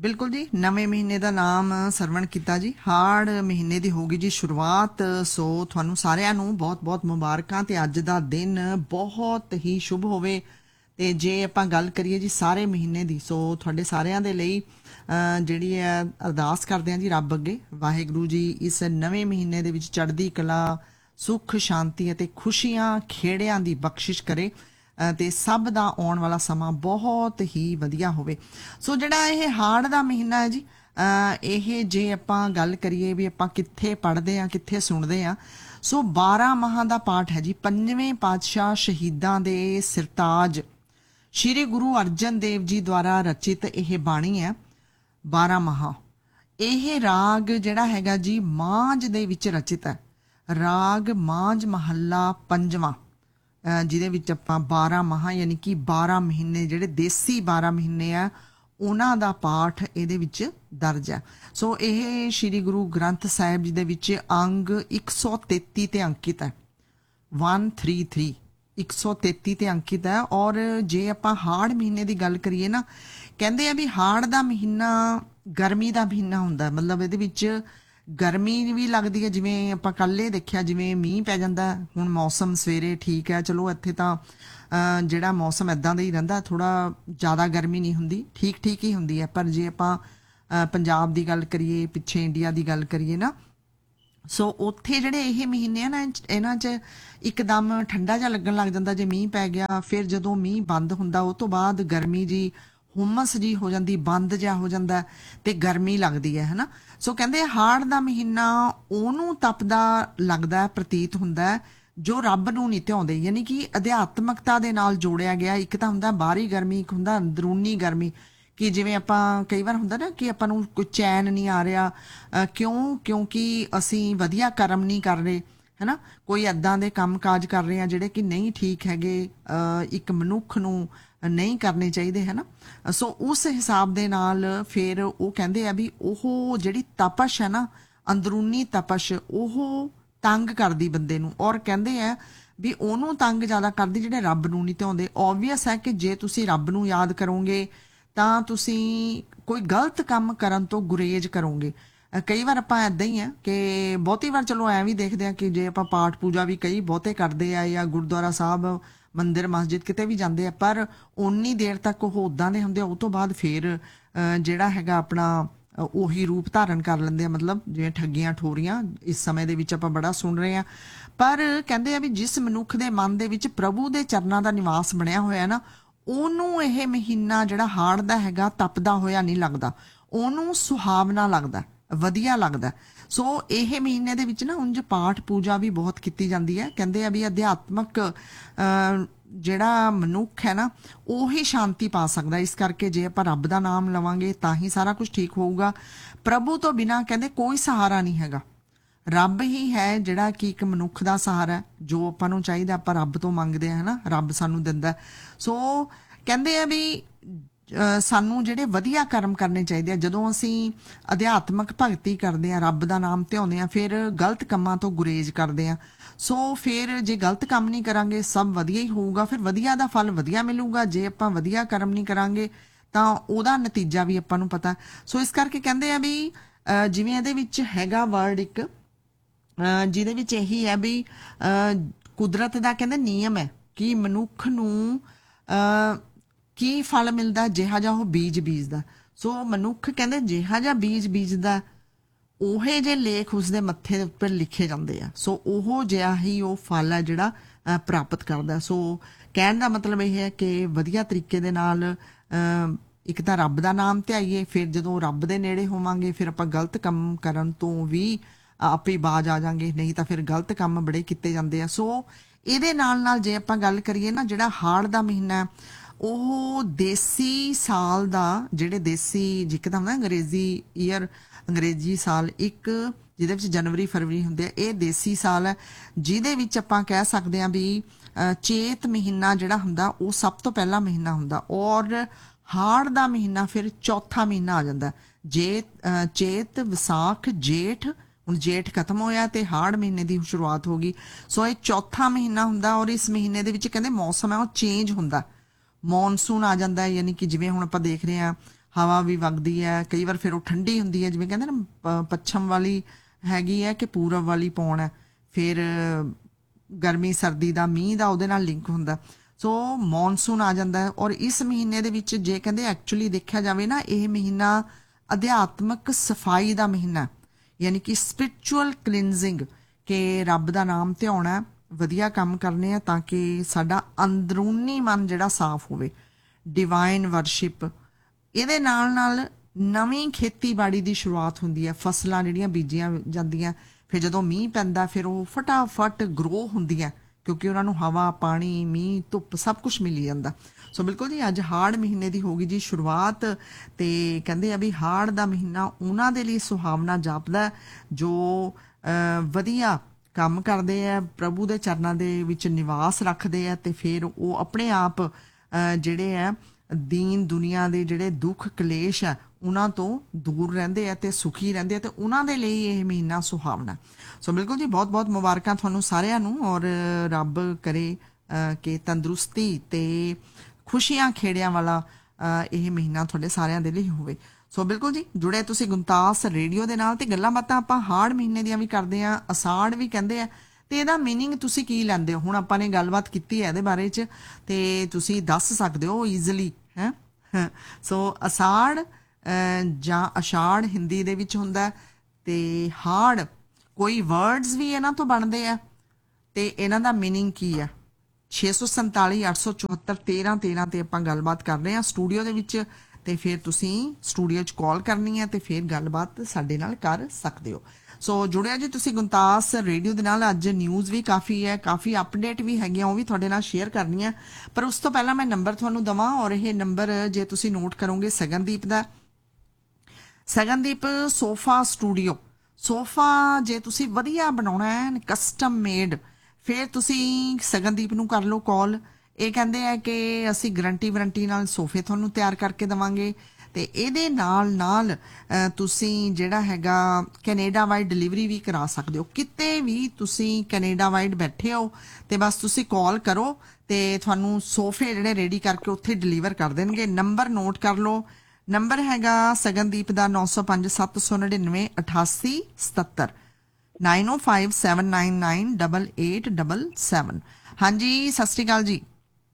ਬਿਲਕੁਲ ਜੀ। ਨਵੇਂ ਮਹੀਨੇ ਦਾ ਨਾਮ ਸਰਵਣ ਕੀਤਾ ਜੀ। ਹਾੜ ਮਹੀਨੇ ਦੀ ਹੋਗੀ ਜੀ ਸ਼ੁਰੂਆਤ। ਸੋ ਤੁਹਾਨੂੰ ਸਾਰਿਆਂ ਨੂੰ ਬਹੁਤ-ਬਹੁਤ ਮੁਬਾਰਕਾਂ ਤੇ ਅੱਜ ਦਾ ਦਿਨ ਬਹੁਤ ਹੀ ਸ਼ੁਭ ਹੋਵੇ। ਤੇ ਜੇ ਆਪਾਂ ਗੱਲ ਕਰੀਏ ਜੀ ਸਾਰੇ ਮਹੀਨੇ ਦੀ, ਸੋ ਤੁਹਾਡੇ ਸਾਰਿਆਂ ਦੇ ਲਈ ਜਿਹੜੀ ਹੈ ਅਰਦਾਸ ਕਰਦੇ ਹਾਂ ਜੀ ਰੱਬ ਅੱਗੇ, ਵਾਹਿਗੁਰੂ ਜੀ ਇਸ ਨਵੇਂ ਮਹੀਨੇ ਦੇ ਵਿੱਚ ਚੜ੍ਹਦੀ ਕਲਾ, ਸੁੱਖ, ਸ਼ਾਂਤੀ ਅਤੇ ਖੁਸ਼ੀਆਂ ਖੇੜਿਆਂ ਦੀ ਬਖਸ਼ਿਸ਼ ਕਰੇ ਤੇ ਸਭ ਦਾ ਆਉਣ ਵਾਲਾ ਸਮਾਂ ਬਹੁਤ ਹੀ ਵਧੀਆ ਹੋਵੇ। ਸੋ ਜਿਹੜਾ ਇਹ ਹਾੜ ਦਾ ਮਹੀਨਾ ਹੈ ਜੀ, ਇਹ ਜੇ ਆਪਾਂ ਗੱਲ ਕਰੀਏ ਵੀ ਆਪਾਂ ਕਿੱਥੇ ਪੜ੍ਹਦੇ ਹਾਂ, ਕਿੱਥੇ ਸੁਣਦੇ ਹਾਂ, ਸੋ 12 ਮਾਹਾਂ ਦਾ ਪਾਠ ਹੈ ਜੀ। ਪੰਜਵੇਂ ਪਾਤਸ਼ਾਹ ਸ਼ਹੀਦਾਂ ਦੇ ਸਿਰਤਾਜ ਸ਼੍ਰੀ ਗੁਰੂ ਅਰਜਨ ਦੇਵ ਜੀ ਦੁਆਰਾ ਰਚਿਤ ਇਹ ਬਾਣੀ ਹੈ 12 ਮਾਹਾਂ। ਇਹ ਰਾਗ ਜਿਹੜਾ ਹੈਗਾ ਜੀ ਮਾਝ ਦੇ ਵਿੱਚ ਰਚਿਤ ਹੈ। ਰਾਗ ਮਾਝ ਮਹੱਲਾ ਪੰਜਵਾਂ, ਜਿਹਦੇ ਵਿੱਚ ਆਪਾਂ 12 ਮਾਹਾਂ ਯਾਨੀ ਕਿ 12 ਮਹੀਨੇ ਜਿਹੜੇ ਦੇਸੀ 12 ਮਹੀਨੇ ਆ ਉਹਨਾਂ ਦਾ ਪਾਠ ਇਹਦੇ ਵਿੱਚ ਦਰਜ ਹੈ। ਸੋ ਇਹ ਸ਼੍ਰੀ ਗੁਰੂ ਗ੍ਰੰਥ ਸਾਹਿਬ ਜੀ ਦੇ ਵਿੱਚ ਅੰਗ 133 ਤੇ ਅੰਕਿਤ ਹੈ। 133 133 ਤੇ ਅੰਕਿਤ ਹੈ। ਔਰ ਜੇ ਆਪਾਂ ਹਾੜ ਮਹੀਨੇ ਦੀ ਗੱਲ ਕਰੀਏ ਨਾ, ਕਹਿੰਦੇ ਆ ਵੀ ਹਾੜ ਦਾ ਮਹੀਨਾ ਗਰਮੀ ਦਾ ਮਹੀਨਾ ਹੁੰਦਾ। ਮਤਲਬ ਇਹਦੇ ਵਿੱਚ ਗਰਮੀ ਵੀ ਲੱਗਦੀ ਹੈ। ਜਿਵੇਂ ਆਪਾਂ ਕੱਲ੍ਹ ਇਹ ਦੇਖਿਆ, ਜਿਵੇਂ ਮੀਂਹ ਪੈ ਜਾਂਦਾ। ਹੁਣ ਮੌਸਮ ਸਵੇਰੇ ਠੀਕ ਹੈ, ਚਲੋ ਇੱਥੇ ਤਾਂ ਜਿਹੜਾ ਮੌਸਮ ਇੱਦਾਂ ਦਾ ਹੀ ਰਹਿੰਦਾ, ਥੋੜ੍ਹਾ ਜ਼ਿਆਦਾ ਗਰਮੀ ਨਹੀਂ ਹੁੰਦੀ, ਠੀਕ ਠੀਕ ਹੀ ਹੁੰਦੀ ਹੈ। ਪਰ ਜੇ ਆਪਾਂ ਪੰਜਾਬ ਦੀ ਗੱਲ ਕਰੀਏ, ਪਿੱਛੇ ਇੰਡੀਆ ਦੀ ਗੱਲ ਕਰੀਏ ਨਾ, ਸੋ ਉੱਥੇ ਜਿਹੜੇ ਇਹ ਮਹੀਨੇ ਆ ਨਾ, ਇਹਨਾਂ 'ਚ ਇੱਕਦਮ ਠੰਡਾ ਜਿਹਾ ਲੱਗਣ ਲੱਗ ਜਾਂਦਾ ਜੇ ਮੀਂਹ ਪੈ ਗਿਆ। ਫਿਰ ਜਦੋਂ ਮੀਂਹ ਬੰਦ ਹੁੰਦਾ ਉਹ ਤੋਂ ਬਾਅਦ ਗਰਮੀ ਜੀ, ਹੁਮਸ ਜੀ ਹੋ ਜਾਂਦੀ, ਬੰਦ ਜਿਹਾ ਹੋ ਜਾਂਦਾ ਤੇ ਗਰਮੀ ਲੱਗਦੀ ਹੈ, ਹਨਾ। ਸੋ ਕਹਿੰਦੇ ਹਾੜ ਦਾ ਮਹੀਨਾ ਉਹਨੂੰ ਤਪਦਾ ਲੱਗਦਾ, ਪ੍ਰਤੀਤ ਹੁੰਦਾ ਜੋ ਰੱਬ ਨੂੰ ਨਹੀਂ ਧਿਆਉਂਦੇ, ਯਾਨੀ ਕਿ ਅਧਿਆਤਮਕਤਾ ਦੇ ਨਾਲ ਜੋੜਿਆ ਗਿਆ। ਇੱਕ ਤਾਂ ਹੁੰਦਾ ਬਾਹਰੀ ਗਰਮੀ, ਇੱਕ ਹੁੰਦਾ ਅੰਦਰੂਨੀ ਗਰਮੀ। ਕਿ ਜਿਵੇਂ ਆਪਾਂ ਕਈ ਵਾਰ ਹੁੰਦਾ ਨਾ ਕਿ ਆਪਾਂ ਨੂੰ ਕੋਈ ਚੈਨ ਨਹੀਂ ਆ ਰਿਹਾ, ਕਿਉਂਕਿ ਅਸੀਂ ਵਧੀਆ ਕਰਮ ਨਹੀਂ ਕਰ ਰਹੇ, ਹੈ ਨਾ। ਕੋਈ ਇੱਦਾਂ ਦੇ ਕੰਮ ਕਾਜ ਕਰ ਰਹੇ ਆ ਜਿਹੜੇ ਕਿ ਨਹੀਂ ਠੀਕ ਹੈਗੇ, ਇੱਕ ਮਨੁੱਖ ਨੂੰ ਨਹੀਂ ਕਰਨੇ ਚਾਹੀਦੇ, ਹੈ ਨਾ। ਸੋ ਉਸ ਹਿਸਾਬ ਦੇ ਨਾਲ ਫਿਰ ਉਹ ਕਹਿੰਦੇ ਆ ਵੀ ਉਹ ਜਿਹੜੀ ਤਪਸ਼ ਹੈ ਨਾ, ਅੰਦਰੂਨੀ ਤਪਸ਼, ਉਹ ਤੰਗ ਕਰਦੀ ਬੰਦੇ ਨੂੰ। ਔਰ ਕਹਿੰਦੇ ਆ ਵੀ ਉਹਨੂੰ ਤੰਗ ਜ਼ਿਆਦਾ ਕਰਦੀ ਜਿਹੜੇ ਰੱਬ ਨੂੰ ਨਹੀਂ ਧਿਆਉਂਦੇ। ਓਬਵੀਅਸ ਹੈ ਕਿ ਜੇ ਤੁਸੀਂ ਰੱਬ ਨੂੰ ਯਾਦ ਕਰੋਗੇ ਤਾਂ ਤੁਸੀਂ ਕੋਈ ਗਲਤ ਕੰਮ ਕਰਨ ਤੋਂ ਗੁਰੇਜ਼ ਕਰੋਗੇ। ਕਈ ਵਾਰ ਆਪਾਂ ਇੱਦਾਂ ਹੀ ਆ ਕਿ ਬਹੁਤੀ ਵਾਰ ਚਲੋ ਐਂ ਵੀ ਦੇਖਦੇ ਆ ਕਿ ਜੇ ਆਪਾਂ ਪਾਠ ਪੂਜਾ ਵੀ ਕਈ ਬਹੁਤੇ ਕਰਦੇ ਆ ਜਾਂ ਗੁਰਦੁਆਰਾ ਸਾਹਿਬ, ਮੰਦਿਰ, ਮਸਜਿਦ ਕਿਤੇ ਵੀ ਜਾਂਦੇ ਆ, ਪਰ ਓਨੀ ਦੇਰ ਤੱਕ ਉਹ ਉੱਦਾਂ ਦੇ ਹੁੰਦੇ ਆ। ਉਹ ਤੋਂ ਬਾਅਦ ਫਿਰ ਜਿਹੜਾ ਹੈਗਾ ਆਪਣਾ ਉਹੀ ਰੂਪ ਧਾਰਨ ਕਰ ਲੈਂਦੇ ਆ। ਮਤਲਬ ਜਿਵੇਂ ਠੱਗੀਆਂ ਠੋਰੀਆਂ ਇਸ ਸਮੇਂ ਦੇ ਵਿੱਚ ਆਪਾਂ ਬੜਾ ਸੁਣ ਰਹੇ ਆ। ਪਰ ਕਹਿੰਦੇ ਆ ਵੀ ਜਿਸ ਮਨੁੱਖ ਦੇ ਮਨ ਦੇ ਵਿੱਚ ਪ੍ਰਭੂ ਦੇ ਚਰਨਾਂ ਦਾ ਨਿਵਾਸ ਬਣਿਆ ਹੋਇਆ ਨਾ, ਉਹਨੂੰ ਇਹ ਮਹੀਨਾ ਜਿਹੜਾ ਹਾੜ ਦਾ ਹੈਗਾ ਤਪਦਾ ਹੋਇਆ ਨਹੀਂ ਲੱਗਦਾ, ਉਹਨੂੰ ਸੁਹਾਵਣਾ ਲੱਗਦਾ, ਵਧੀਆ ਲੱਗਦਾ। ਸੋ ਇਹ ਮਹੀਨੇ ਦੇ ਵਿੱਚ ਨਾ ਉਂਝ ਪਾਠ ਪੂਜਾ ਵੀ ਬਹੁਤ ਕੀਤੀ ਜਾਂਦੀ ਹੈ। ਕਹਿੰਦੇ ਆ ਵੀ ਅਧਿਆਤਮਕ ਜਿਹੜਾ ਮਨੁੱਖ ਹੈ ਨਾ, ਉਹੀ ਸ਼ਾਂਤੀ ਪਾ ਸਕਦਾ। ਇਸ ਕਰਕੇ ਜੇ ਆਪਾਂ ਰੱਬ ਦਾ ਨਾਮ ਲਵਾਂਗੇ ਤਾਂ ਹੀ ਸਾਰਾ ਕੁਝ ਠੀਕ ਹੋਊਗਾ। ਪ੍ਰਭੂ ਤੋਂ ਬਿਨਾਂ ਕਹਿੰਦੇ ਕੋਈ ਸਹਾਰਾ ਨਹੀਂ ਹੈਗਾ। ਰੱਬ ਹੀ ਹੈ ਜਿਹੜਾ ਕਿ ਇੱਕ ਮਨੁੱਖ ਦਾ ਸਹਾਰਾ ਹੈ। ਜੋ ਆਪਾਂ ਨੂੰ ਚਾਹੀਦਾ ਆਪਾਂ ਰੱਬ ਤੋਂ ਮੰਗਦੇ ਹਾਂ, ਹਨਾ, ਰੱਬ ਸਾਨੂੰ ਦਿੰਦਾ। ਸੋ ਕਹਿੰਦੇ ਆ ਵੀ ਸਾਨੂੰ ਜਿਹੜੇ ਵਧੀਆ ਕਰਮ ਕਰਨੇ ਚਾਹੀਦੇ ਆ। ਜਦੋਂ ਅਸੀਂ ਅਧਿਆਤਮਕ ਭਗਤੀ ਕਰਦੇ ਹਾਂ, ਰੱਬ ਦਾ ਨਾਮ ਧਿਆਉਂਦੇ ਹਾਂ, ਫਿਰ ਗਲਤ ਕੰਮਾਂ ਤੋਂ ਗੁਰੇਜ਼ ਕਰਦੇ ਹਾਂ। ਸੋ ਫਿਰ ਜੇ ਗਲਤ ਕੰਮ ਨਹੀਂ ਕਰਾਂਗੇ ਸਭ ਵਧੀਆ ਹੀ ਹੋਊਗਾ, ਫਿਰ ਵਧੀਆ ਦਾ ਫਲ ਵਧੀਆ ਮਿਲੂਗਾ। ਜੇ ਆਪਾਂ ਵਧੀਆ ਕਰਮ ਨਹੀਂ ਕਰਾਂਗੇ ਤਾਂ ਉਹਦਾ ਨਤੀਜਾ ਵੀ ਆਪਾਂ ਨੂੰ ਪਤਾ। ਸੋ ਇਸ ਕਰਕੇ ਕਹਿੰਦੇ ਆ ਵੀ ਜਿਵੇਂ ਇਹਦੇ ਵਿੱਚ ਹੈਗਾ ਵਰਡ ਇੱਕ, ਜਿਹਦੇ ਵਿੱਚ ਇਹੀ ਹੈ ਵੀ ਕੁਦਰਤ ਦਾ ਕਹਿੰਦੇ ਨਿਯਮ ਹੈ ਕਿ ਮਨੁੱਖ ਨੂੰ ਕੀ ਫਲ ਮਿਲਦਾ, ਜਿਹਾ ਜਿਹਾ ਉਹ ਬੀਜ ਬੀਜਦਾ। ਸੋ ਮਨੁੱਖ ਕਹਿੰਦੇ ਜਿਹਾ ਜਿਹਾ ਬੀਜ ਬੀਜਦਾ, ਉਹੇ ਜੇ ਲੇਖ ਉਸਦੇ ਮੱਥੇ ਦੇ ਉੱਪਰ ਲਿਖੇ ਜਾਂਦੇ ਆ। ਸੋ ਉਹ ਜਿਹਾ ਹੀ ਉਹ ਫਲ ਹੈ ਜਿਹੜਾ ਪ੍ਰਾਪਤ ਕਰਦਾ। ਸੋ ਕਹਿਣ ਦਾ ਮਤਲਬ ਇਹ ਹੈ ਕਿ ਵਧੀਆ ਤਰੀਕੇ ਦੇ ਨਾਲ ਇੱਕ ਤਾਂ ਰੱਬ ਦਾ ਨਾਮ ਧਿਆਈਏ, ਫਿਰ ਜਦੋਂ ਰੱਬ ਦੇ ਨੇੜੇ ਹੋਵਾਂਗੇ ਫਿਰ ਆਪਾਂ ਗਲਤ ਕੰਮ ਕਰਨ ਤੋਂ ਵੀ ਆਪੇ ਬਾਜ ਆ ਜਾਾਂਗੇ, ਨਹੀਂ ਤਾਂ ਫਿਰ ਗਲਤ ਕੰਮ ਬੜੇ ਕੀਤੇ ਜਾਂਦੇ ਆ। ਸੋ ਇਹਦੇ ਨਾਲ ਨਾਲ ਜੇ ਆਪਾਂ ਗੱਲ ਕਰੀਏ ਨਾ, ਜਿਹੜਾ ਹਾੜ ਦਾ ਮਹੀਨਾ ਉਹ ਦੇਸੀ ਸਾਲ ਦਾ, ਜਿਹੜੇ ਦੇਸੀ ਜਿੱਕਦਾ ਹੁੰਦਾ ਅੰਗਰੇਜ਼ੀ ਈਅਰ, ਅੰਗਰੇਜ਼ੀ ਸਾਲ ਇੱਕ ਜਿਹਦੇ ਵਿੱਚ ਜਨਵਰੀ ਫਰਵਰੀ ਹੁੰਦੇ ਆ, ਇਹ ਦੇਸੀ ਸਾਲ ਹੈ। ਜਿਹਦੇ ਵਿੱਚ ਆਪਾਂ ਕਹਿ ਸਕਦੇ ਹਾਂ ਵੀ ਚੇਤ ਮਹੀਨਾ ਜਿਹੜਾ ਹੁੰਦਾ ਉਹ ਸਭ ਤੋਂ ਪਹਿਲਾ ਮਹੀਨਾ ਹੁੰਦਾ, ਔਰ ਹਾੜ ਦਾ ਮਹੀਨਾ ਫਿਰ ਚੌਥਾ ਮਹੀਨਾ ਆ ਜਾਂਦਾ। ਚੇਤ, ਵਿਸਾਖ, ਜੇਠ, ਹੁਣ ਜੇਠ ਖਤਮ ਹੋਇਆ ਤੇ ਹਾੜ ਮਹੀਨੇ ਦੀ ਸ਼ੁਰੂਆਤ ਹੋ ਗਈ। ਸੋ ਇਹ ਚੌਥਾ ਮਹੀਨਾ ਹੁੰਦਾ। ਔਰ ਇਸ ਮਹੀਨੇ ਦੇ ਵਿੱਚ ਕਹਿੰਦੇ ਮੌਸਮ ਹੈ ਉਹ ਚੇਂਜ ਹੁੰਦਾ, ਮੌਨਸੂਨ ਆ ਜਾਂਦਾ ਹੈ। ਯਾਨੀ ਕਿ ਜਿਵੇਂ ਹੁਣ ਆਪਾਂ ਦੇਖ ਰਹੇ ਹਾਂ ਹਵਾ ਵੀ ਵਗਦੀ ਹੈ, ਕਈ ਵਾਰ ਫਿਰ ਉਹ ਠੰਡੀ ਹੁੰਦੀ ਹੈ, ਜਿਵੇਂ ਕਹਿੰਦੇ ਨਾ ਪੱਛਮ ਵਾਲੀ ਹੈਗੀ ਹੈ ਕਿ ਪੂਰਬ ਵਾਲੀ ਪੌਣ ਹੈ, ਫਿਰ ਗਰਮੀ ਸਰਦੀ ਦਾ ਮੀਂਹ ਦਾ ਉਹਦੇ ਨਾਲ ਲਿੰਕ ਹੁੰਦਾ। ਸੋ ਮੌਨਸੂਨ ਆ ਜਾਂਦਾ ਹੈ, ਔਰ ਇਸ ਮਹੀਨੇ ਦੇ ਵਿੱਚ ਜੇ ਕਹਿੰਦੇ ਐਕਚੁਅਲੀ ਦੇਖਿਆ ਜਾਵੇ ਨਾ, ਇਹ ਮਹੀਨਾ ਅਧਿਆਤਮਕ ਸਫਾਈ ਦਾ ਮਹੀਨਾ, ਯਾਨੀ ਕਿ ਸਪਿਰਿਚੁਅਲ ਕਲੀਨਜ਼ਿੰਗ, ਕਿ ਰੱਬ ਦਾ ਨਾਮ ਧਿਆਉਣਾ, ਵਧੀਆ ਕੰਮ ਕਰਨੇ ਆ ਤਾਂ ਕਿ ਸਾਡਾ ਅੰਦਰੂਨੀ ਮਨ ਜਿਹੜਾ ਸਾਫ਼ ਹੋਵੇ, ਡਿਵਾਈਨ ਵਰਸ਼ਿਪ। ਇਹਦੇ ਨਾਲ ਨਾਲ ਨਵੀਂ ਖੇਤੀਬਾੜੀ ਦੀ ਸ਼ੁਰੂਆਤ ਹੁੰਦੀ ਹੈ, ਫਸਲਾਂ ਜਿਹੜੀਆਂ ਬੀਜੀਆਂ ਜਾਂਦੀਆਂ, ਫਿਰ ਜਦੋਂ ਮੀਂਹ ਪੈਂਦਾ ਫਿਰ ਉਹ ਫਟਾਫਟ ਗਰੋ ਹੁੰਦੀਆਂ, ਕਿਉਂਕਿ ਉਹਨਾਂ ਨੂੰ ਹਵਾ, ਪਾਣੀ, ਮੀਂਹ, ਧੁੱਪ ਸਭ ਕੁਝ ਮਿਲੀ ਜਾਂਦਾ। ਸੋ ਬਿਲਕੁਲ ਜੀ, ਅੱਜ ਹਾੜ ਮਹੀਨੇ ਦੀ ਹੋਗੀ ਜੀ ਸ਼ੁਰੂਆਤ, ਤੇ ਕਹਿੰਦੇ ਆ ਵੀ ਹਾੜ ਦਾ ਮਹੀਨਾ ਉਹਨਾਂ ਦੇ ਲਈ ਸੁਹਾਵਣਾ ਜਾਪਦਾ ਜੋ ਵਧੀਆ ਕੰਮ ਕਰਦੇ ਆ, ਪ੍ਰਭੂ ਦੇ ਚਰਨਾਂ ਦੇ ਵਿੱਚ ਨਿਵਾਸ ਰੱਖਦੇ ਆ, ਤੇ ਫਿਰ ਉਹ ਆਪਣੇ ਆਪ ਜਿਹੜੇ ਆ ਦੀਨ ਦੁਨੀਆ ਦੇ ਜਿਹੜੇ ਦੁੱਖ ਕਲੇਸ਼ ਆ ਉਹਨਾਂ ਤੋਂ ਦੂਰ ਰਹਿੰਦੇ ਆ ਤੇ ਸੁਖੀ ਰਹਿੰਦੇ ਆ, ਤੇ ਉਹਨਾਂ ਦੇ ਲਈ ਇਹ ਮਹੀਨਾ ਸੁਹਾਵਣਾ। ਸੋ ਬਿਲਕੁਲ ਜੀ, ਬਹੁਤ ਬਹੁਤ ਮੁਬਾਰਕਾਂ ਤੁਹਾਨੂੰ ਸਾਰਿਆਂ ਨੂੰ, ਔਰ ਰੱਬ ਕਰੇ ਕਿ ਤੰਦਰੁਸਤੀ ਤੇ ਖੁਸ਼ੀਆਂ ਖੇੜਿਆਂ ਵਾਲਾ ਇਹ ਮਹੀਨਾ ਤੁਹਾਡੇ ਸਾਰਿਆਂ ਦੇ ਲਈ ਹੋਵੇ। ਸੋ ਬਿਲਕੁਲ ਜੀ, ਜੁੜੇ ਤੁਸੀਂ ਗੁਣਤਾਸ ਰੇਡੀਓ ਦੇ ਨਾਲ, ਤੇ ਗੱਲਾਂ ਬਾਤਾਂ ਆਪਾਂ ਹਾੜ ਮਹੀਨੇ ਦੀਆਂ ਵੀ ਕਰਦੇ ਆ, ਅਸਾੜ ਵੀ ਕਹਿੰਦੇ ਆ, ਤੇ ਇਹਦਾ ਮੀਨਿੰਗ ਤੁਸੀਂ ਕੀ ਲੈਂਦੇ ਹੋ? ਹੁਣ ਆਪਾਂ ਨੇ ਗੱਲਬਾਤ ਕੀਤੀ ਹੈ ਇਹਦੇ ਬਾਰੇ 'ਚ, ਤੇ ਤੁਸੀਂ ਦੱਸ ਸਕਦੇ ਹੋ ਈਜ਼ਲੀ ਹੈ। ਸੋ ਅਸਾੜ ਜਾਂ ਅਸ਼ਾੜ ਹਿੰਦੀ ਦੇ ਵਿੱਚ ਹੁੰਦਾ, ਤੇ ਹਾੜ ਕੋਈ ਵਰਡਸ ਵੀ ਇਹਨਾਂ ਤੋਂ ਬਣਦੇ ਆ, ਤੇ ਇਹਨਾਂ ਦਾ ਮੀਨਿੰਗ ਕੀ ਆ? 647 874 1313 ਤੇ ਆਪਾਂ ਗੱਲਬਾਤ ਕਰ ਰਹੇ ਹਾਂ ਸਟੂਡੀਓ ਦੇ ਵਿੱਚ, ਤੇ ਫਿਰ ਤੁਸੀਂ ਸਟੂਡੀਓ 'ਚ ਕਾਲ ਕਰਨੀ ਹੈ ਤੇ ਫਿਰ ਗੱਲਬਾਤ ਸਾਡੇ ਨਾਲ ਕਰ ਸਕਦੇ ਹੋ। ਸੋ ਜੁੜਿਆ ਜੀ ਤੁਸੀਂ ਗੁਣਤਾਸ ਰੇਡੀਓ ਦੇ ਨਾਲ। ਅੱਜ ਨਿਊਜ਼ ਵੀ ਕਾਫੀ ਹੈ, ਕਾਫੀ ਅਪਡੇਟ ਵੀ ਹੈਗੀਆਂ, ਉਹ ਵੀ ਤੁਹਾਡੇ ਨਾਲ ਸ਼ੇਅਰ ਕਰਨੀ ਹੈ, ਪਰ ਉਸ ਤੋਂ ਪਹਿਲਾਂ ਮੈਂ ਨੰਬਰ ਤੁਹਾਨੂੰ ਦਵਾਂ, ਔਰ ਇਹ ਨੰਬਰ ਜੇ ਤੁਸੀਂ ਨੋਟ ਕਰੋਗੇ ਸਗਨਦੀਪ ਦਾ, ਸਗਨਦੀਪ ਸੋਫਾ ਸਟੂਡੀਓ। ਸੋਫਾ ਜੇ ਤੁਸੀਂ ਵਧੀਆ ਬਣਾਉਣਾ ਹੈ, ਕਸਟਮ ਮੇਡ, ਫਿਰ ਤੁਸੀਂ ਸਗਨਦੀਪ ਨੂੰ ਕਰ ਲਓ ਕਾਲ। ਇਹ ਕਹਿੰਦੇ ਆ ਕਿ ਅਸੀਂ ਗਰੰਟੀ ਨਾਲ ਸੋਫੇ ਤੁਹਾਨੂੰ ਤਿਆਰ ਕਰਕੇ ਦੇਵਾਂਗੇ, ਤੇ ਇਹਦੇ ਨਾਲ ਤੁਸੀਂ ਜਿਹੜਾ ਹੈਗਾ ਕੈਨੇਡਾ ਵਾਈਡ ਡਿਲੀਵਰੀ ਵੀ ਕਰਾ ਸਕਦੇ ਹੋ। ਕਿਤੇ ਵੀ ਤੁਸੀਂ ਕੈਨੇਡਾ ਵਾਈਡ ਬੈਠੇ ਹੋ ਤੇ ਬਸ ਤੁਸੀਂ ਕਾਲ ਕਰੋ ਤੇ ਤੁਹਾਨੂੰ ਸੋਫੇ ਜਿਹੜੇ ਰੈਡੀ ਕਰਕੇ ਉੱਥੇ ਡਿਲੀਵਰ ਕਰ ਦੇਣਗੇ। ਨੰਬਰ ਨੋਟ ਕਰ ਲਓ, ਨੰਬਰ ਹੈਗਾ ਸਗਨਦੀਪ ਦਾ 905 799 8877 9057998877। ਹਾਂਜੀ, सत श्री अकाल जी।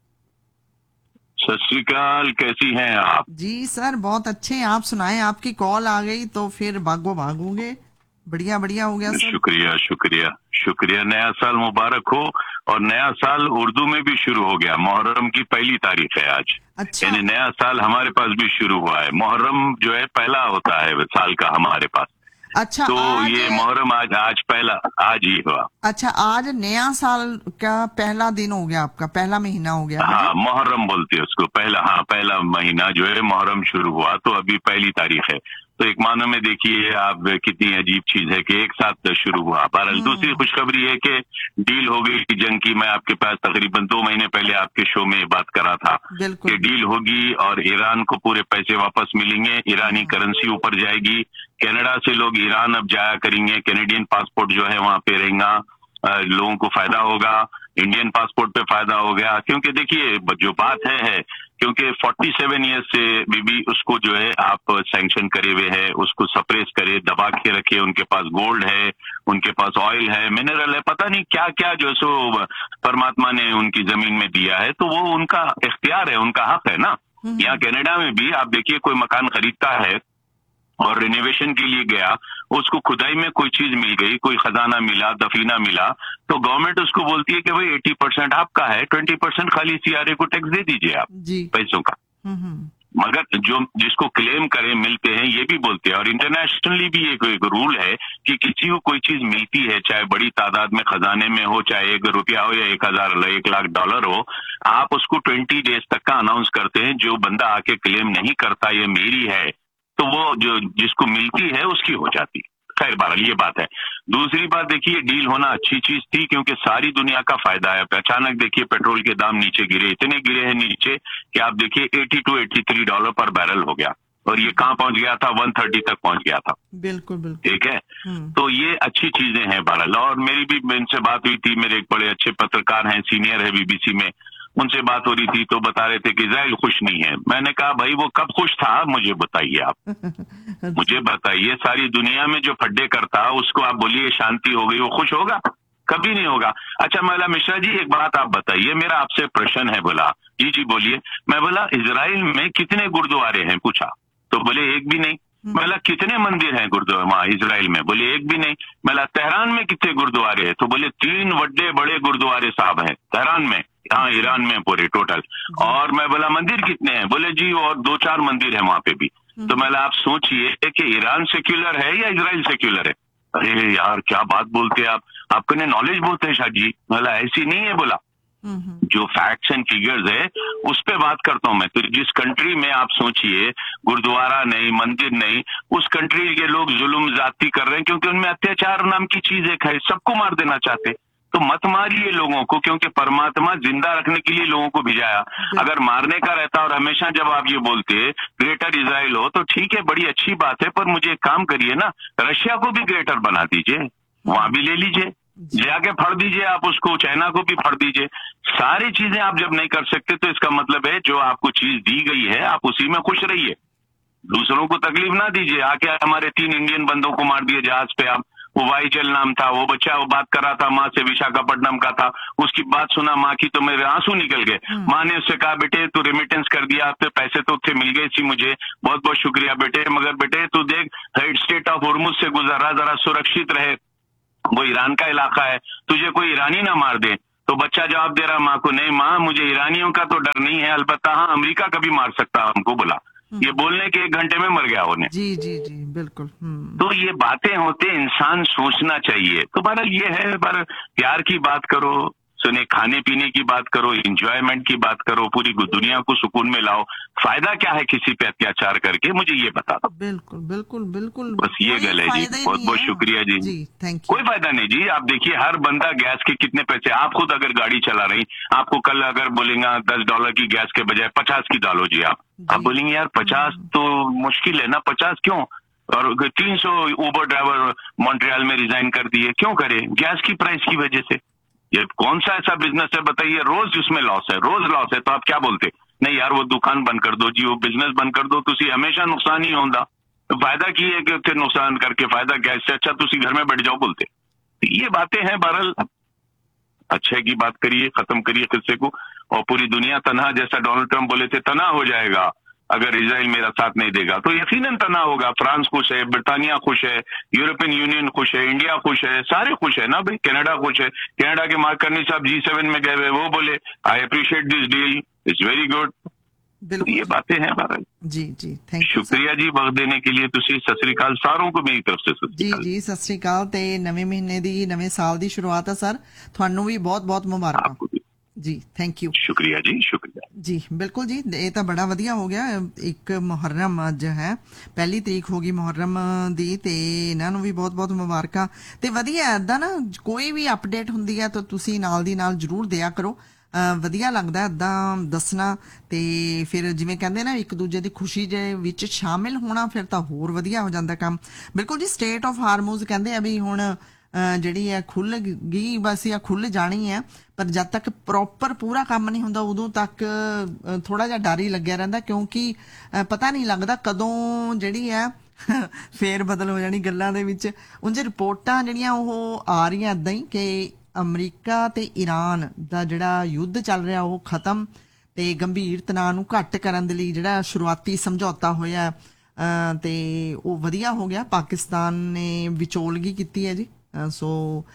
सत श्री अकाल, कैसी हैं आप? जी सर, बहुत अच्छे हैं, आप सुनाएं। आपकी कॉल आ गई तो फिर भागोगे। बढ़िया हो गया सर। शुक्रिया शुक्रिया शुक्रिया। नया साल मुबारक हो। और नया साल उर्दू में भी शुरू हो गया, मुहर्रम की पहली तारीख है आज। अच्छा। यानी नया साल हमारे पास भी शुरू हुआ है। मुहर्रम जो है पहला होता है साल का हमारे पास। अच्छा, तो ये मुहर्रम आज ही हुआ। अच्छा, आज नया साल का पहला दिन हो गया, आपका पहला महीना हो गया। हाँ, मुहर्रम बोलते हैं उसको, पहला महीना जो है मुहर्रम शुरू हुआ, तो अभी पहली तारीख है। तो एक मानो में देखिए आप कितनी अजीब चीज है कि एक साथ शुरू हुआ। बहरहाल दूसरी खुशखबरी है कि डील हो गई जंग की। मैं आपके पास तकरीबन 2 महीने पहले आपके शो में बात करा था कि डील होगी और ईरान को पूरे पैसे वापस मिलेंगे, ईरानी करेंसी ऊपर जाएगी, कनाडा से लोग ईरान अब जाया करेंगे, कैनेडियन पासपोर्ट जो है वहां पे रहेगा, लोगों को फायदा होगा, इंडियन पासपोर्ट पे फायदा हो गया। क्योंकि देखिए जो बात है क्योंकि 47 ईयर्स से बीबी उसको जो है आप सैंक्शन करे हुए है, उसको सप्रेस करे, दबा के रखे। उनके पास गोल्ड है, उनके पास ऑयल है, मिनरल है, पता नहीं क्या क्या जो सो परमात्मा ने उनकी जमीन में दिया है, तो वो उनका इख्तियार है, उनका हक है ना। यहाँ कनाडा में भी आप देखिए कोई मकान खरीदता है और रिनोवेशन के लिए गया, उसको खुदाई में कोई चीज मिल गई, कोई खजाना मिला, दफीना मिला, तो गवर्नमेंट उसको बोलती है कि भाई 80% आपका है, 20% खाली सीआरए को टैक्स दे दीजिए आप पैसों का। मगर जो जिसको क्लेम करें मिलते हैं, ये भी बोलते हैं। और इंटरनेशनली भी एक रूल है कि किसी को कोई चीज मिलती है, चाहे बड़ी तादाद में खजाने में हो, चाहे ₹1 हो या 1 लाख हो, आप उसको 20 डेज तक का अनाउंस करते हैं। जो बंदा आके क्लेम नहीं करता ये मेरी है, तो वो जो जिसको मिलती है उसकी हो जाती। खैर बहरहाल ये बात है। दूसरी बात देखिए, डील होना अच्छी चीज थी क्योंकि सारी दुनिया का फायदा है। अचानक देखिए पेट्रोल के दाम नीचे गिरे, इतने गिरे हैं नीचे कि आप देखिए $82-83 पर बैरल हो गया, और ये कहाँ पहुंच गया था? 130 तक पहुंच गया था। बिल्कुल ठीक है। तो ये अच्छी चीजें हैं बहरहाल। और मेरी भी इनसे बात हुई थी, मेरे एक बड़े अच्छे पत्रकार हैं, सीनियर है बीबीसी में, उनसे बात हो रही थी तो बता रहे थे कि इजराइल खुश नहीं है। मैंने कहा भाई वो कब खुश था, मुझे बताइए आप। मुझे बताइए, सारी दुनिया में जो फड्डे करता उसको आप बोलिए शांति हो गई, वो खुश होगा? कभी नहीं होगा। अच्छा मैला मिश्रा जी एक बात आप बताइए, मेरा आपसे प्रश्न है। बोला जी जी बोलिए। मैं बोला इजराइल में कितने गुरुद्वारे हैं? पूछा तो बोले एक भी नहीं। बोला कितने मंदिर हैं गुरुद्वारा वहां इजराइल में? बोले एक भी नहीं। बोला तेहरान में कितने गुरुद्वारे हैं? तो बोले 3 बड़े बड़े गुरुद्वारे साहब हैं तेहरान में, हाँ ईरान में पूरे टोटल। और मैं बोला मंदिर कितने हैं? बोले जी और 2-4 मंदिर है वहां पे भी। तो मैंने आप सोचिए कि ईरान सेक्युलर है या इजराइल सेक्युलर है? अरे यार क्या बात बोलते हैं आप, आपके ने नॉलेज बहुत है शाह जी। बोला ऐसी नहीं है। बोला जो फैक्ट्स एंड फिगर्स है उस पे बात करता हूं मैं। तो जिस कंट्री में आप सोचिए गुरुद्वारा नहीं, मंदिर नहीं, उस कंट्री के लोग जुल्म जाती कर रहे हैं क्योंकि उनमें अत्याचार नाम की चीज एक है, सबको मार देना चाहते। तो मत मारिए लोगों को, क्योंकि परमात्मा जिंदा रखने के लिए लोगों को भिजाया। अगर मारने का रहता और हमेशा जब आप ये बोलते ग्रेटर इजराइल हो तो ठीक है, बड़ी अच्छी बात है, पर मुझे एक काम करिए ना, रशिया को भी ग्रेटर बना दीजिए, वहां भी ले लीजिए, जाके फड़ दीजिए आप उसको, चाइना को भी फड़ दीजिए। सारी चीजें आप जब नहीं कर सकते तो इसका मतलब है जो आपको चीज दी गई है आप उसी में खुश रहिए, दूसरों को तकलीफ ना दीजिए। आके हमारे 3 इंडियन बंदों को मार दिए जहाज पे। आप वो वाईचल नाम था, वो बच्चा वो बात कर रहा था माँ से, विशाखापट्टनम का था, उसकी बात सुना माँ की तो मेरे आंसू निकल गए। माँ ने उससे कहा बेटे तू रेमिटेंस कर दिया, तो पैसे तो थे मिल गए थी मुझे, बहुत बहुत शुक्रिया बेटे, मगर बेटे तू देख स्टेट ऑफ होर्मुज से गुजरा, जरा सुरक्षित रहे, वो ईरान का इलाका है, तुझे कोई ईरानी ना मार दे। तो बच्चा जवाब दे रहा माँ को, नहीं माँ मुझे ईरानियों का तो डर नहीं है, अलबत्ता हाँ अमेरिका कभी मार सकता हमको। बोला ये बोलने के 1 घंटे में मर गया उन्हें। जी जी जी बिल्कुल। तो ये बातें होते इंसान सोचना चाहिए। तो बहरहाल ये है, पर प्यार की बात करो, सुने खाने पीने की बात करो, एंजॉयमेंट की बात करो, पूरी दुनिया को सुकून में लाओ। फायदा क्या है किसी पे अत्याचार करके, मुझे ये बता दो। बिल्कुल बिल्कुल बिल्कुल, बस ये गल है जी। बहुत बहुत शुक्रिया जी। Thank you. कोई फायदा नहीं जी। आप देखिए हर बंदा गैस के कितने पैसे, आप खुद अगर गाड़ी चला रही, आपको कल अगर बोलेंगे $10 की गैस के बजाय 50 की डालो जी, आप बोलेंगे यार 50 तो मुश्किल है ना, 50 क्यों? और 300 उबर ड्राइवर मॉन्ट्रियल में रिजाइन कर दिए, क्यों करे? गैस की प्राइस की वजह से। ये कौन सा ऐसा बिजनेस है बताइए, रोज उसमें लॉस है, रोज लॉस है, तो आप क्या बोलते? नहीं यार वो दुकान बंद कर दो जी, वो बिजनेस बंद कर दो, तुसी हमेशा नुकसान ही होगा। तो फायदा की है कि उत्थे नुकसान करके फायदा क्या, इससे अच्छा तुसी घर में बैठ जाओ बोलते। तो ये बातें हैं। बहरहाल अच्छे की बात करिए, खत्म करिए किस्से को, और पूरी दुनिया तनहा, जैसा डोनाल्ड ट्रंप बोले थे तनहा हो जाएगा अगर इजराइल मेरा साथ नहीं देगा, तो यकीनन तनाव होगा। फ्रांस खुश है, ब्रिटानिया खुश है, यूरोपियन यूनियन खुश है, इंडिया खुश है, सारे खुश है ना भाई। कनाडा खुश है, कनाडा के मार्क कर्नी साहब G7 में गए हुए, वो बोले I appreciate this deal, it's very good. ये बातें हैं भारत जी जी। थैंक यू, शुक्रिया जी वक्त देने के लिए। तुसी सत श्री अकाल सारों को मेरी तरफ से सत श्री अकाल जी। सत श्री अकाल ते नਵੇਂ ਮਹੀਨੇ ਦੀ ਨਵੇਂ ਸਾਲ ਦੀ ਸ਼ੁਰੂਆਤ ਹੈ ਸਰ, ਤੁਹਾਨੂੰ ਵੀ ਬਹੁਤ-ਬਹੁਤ ਮੁਬਾਰਕਾਂ ਜੀ। ਥੈਂਕ ਯੂ, शुक्रिया जी, शुक्रिया जी। बिल्कुल जी, ਇਹ ਤਾਂ ਬੜਾ ਵਧੀਆ ਹੋ ਗਿਆ। ਇੱਕ ਮੁਹर्रम ਅੱਜ ਹੈ, 1 ਤਰੀਕ ਹੋ ਗਈ ਮੁਹर्रम ਦੀ, ਤੇ ਇਹਨਾਂ ਨੂੰ ਵੀ ਬਹੁਤ-ਬਹੁਤ ਮੁਬਾਰਕਾਂ। ਤੇ ਵਧੀਆ ਏਦਾਂ ਨਾ ਕੋਈ ਵੀ ਅਪਡੇਟ ਹੁੰਦੀ ਹੈ ਤਾਂ ਤੁਸੀਂ ਨਾਲ ਦੀ ਨਾਲ ਜ਼ਰੂਰ ਦਿਆ ਕਰੋ, ਵਧੀਆ ਲੱਗਦਾ ਏਦਾਂ ਦੱਸਣਾ। ਤੇ ਫਿਰ ਜਿਵੇਂ ਕਹਿੰਦੇ ਨਾ ਇੱਕ ਦੂਜੇ ਦੀ ਖੁਸ਼ੀ ਦੇ ਵਿੱਚ ਸ਼ਾਮਿਲ ਹੋਣਾ, ਫਿਰ ਤਾਂ ਹੋਰ ਵਧੀਆ ਹੋ ਜਾਂਦਾ ਕੰਮ। ਬਿਲਕੁਲ ਜੀ, ਸਟੇਟ ਆਫ ਹਾਰਮੂਜ਼ ਕਹਿੰਦੇ ਆ ਵੀ ਹੁਣ ਜਿਹੜੀ ਹੈ ਖੁੱਲ ਗਈ, ਬਸ ਜਾਂ ਖੁੱਲ ਜਾਣੀ ਹੈ, ਪਰ ਜਦ ਤੱਕ ਪ੍ਰੋਪਰ ਪੂਰਾ ਕੰਮ ਨਹੀਂ ਹੁੰਦਾ ਉਦੋਂ ਤੱਕ ਥੋੜਾ ਜਿਹਾ ਡਰ ਹੀ ਲੱਗਿਆ ਰਹਿੰਦਾ, ਕਿਉਂਕਿ ਪਤਾ ਨਹੀਂ ਲੱਗਦਾ ਕਦੋਂ ਜਿਹੜੀ ਹੈ ਫੇਰ ਬਦਲ ਹੋ ਜਾਣੀ ਗੱਲਾਂ ਦੇ ਵਿੱਚ। ਉਂਝ ਰਿਪੋਰਟਾਂ ਜਿਹੜੀਆਂ ਉਹ ਆ ਰਹੀਆਂ ਏਦਾਂ ਹੀ ਕਿ ਅਮਰੀਕਾ ਤੇ ਈਰਾਨ ਦਾ ਜਿਹੜਾ ਯੁੱਧ ਚੱਲ ਰਿਹਾ ਉਹ ਖਤਮ, ਤੇ ਗੰਭੀਰ ਤਣਾਅ ਨੂੰ ਘੱਟ ਕਰਨ ਦੇ ਲਈ ਜਿਹੜਾ ਸ਼ੁਰੂਆਤੀ ਸਮਝੌਤਾ ਹੋਇਆ ਤੇ ਉਹ ਵਧੀਆ ਹੋ ਗਿਆ। ਪਾਕਿਸਤਾਨ ਨੇ ਵਿਚੋਲਗੀ ਕੀਤੀ ਹੈ ਜੀ, ਸੋ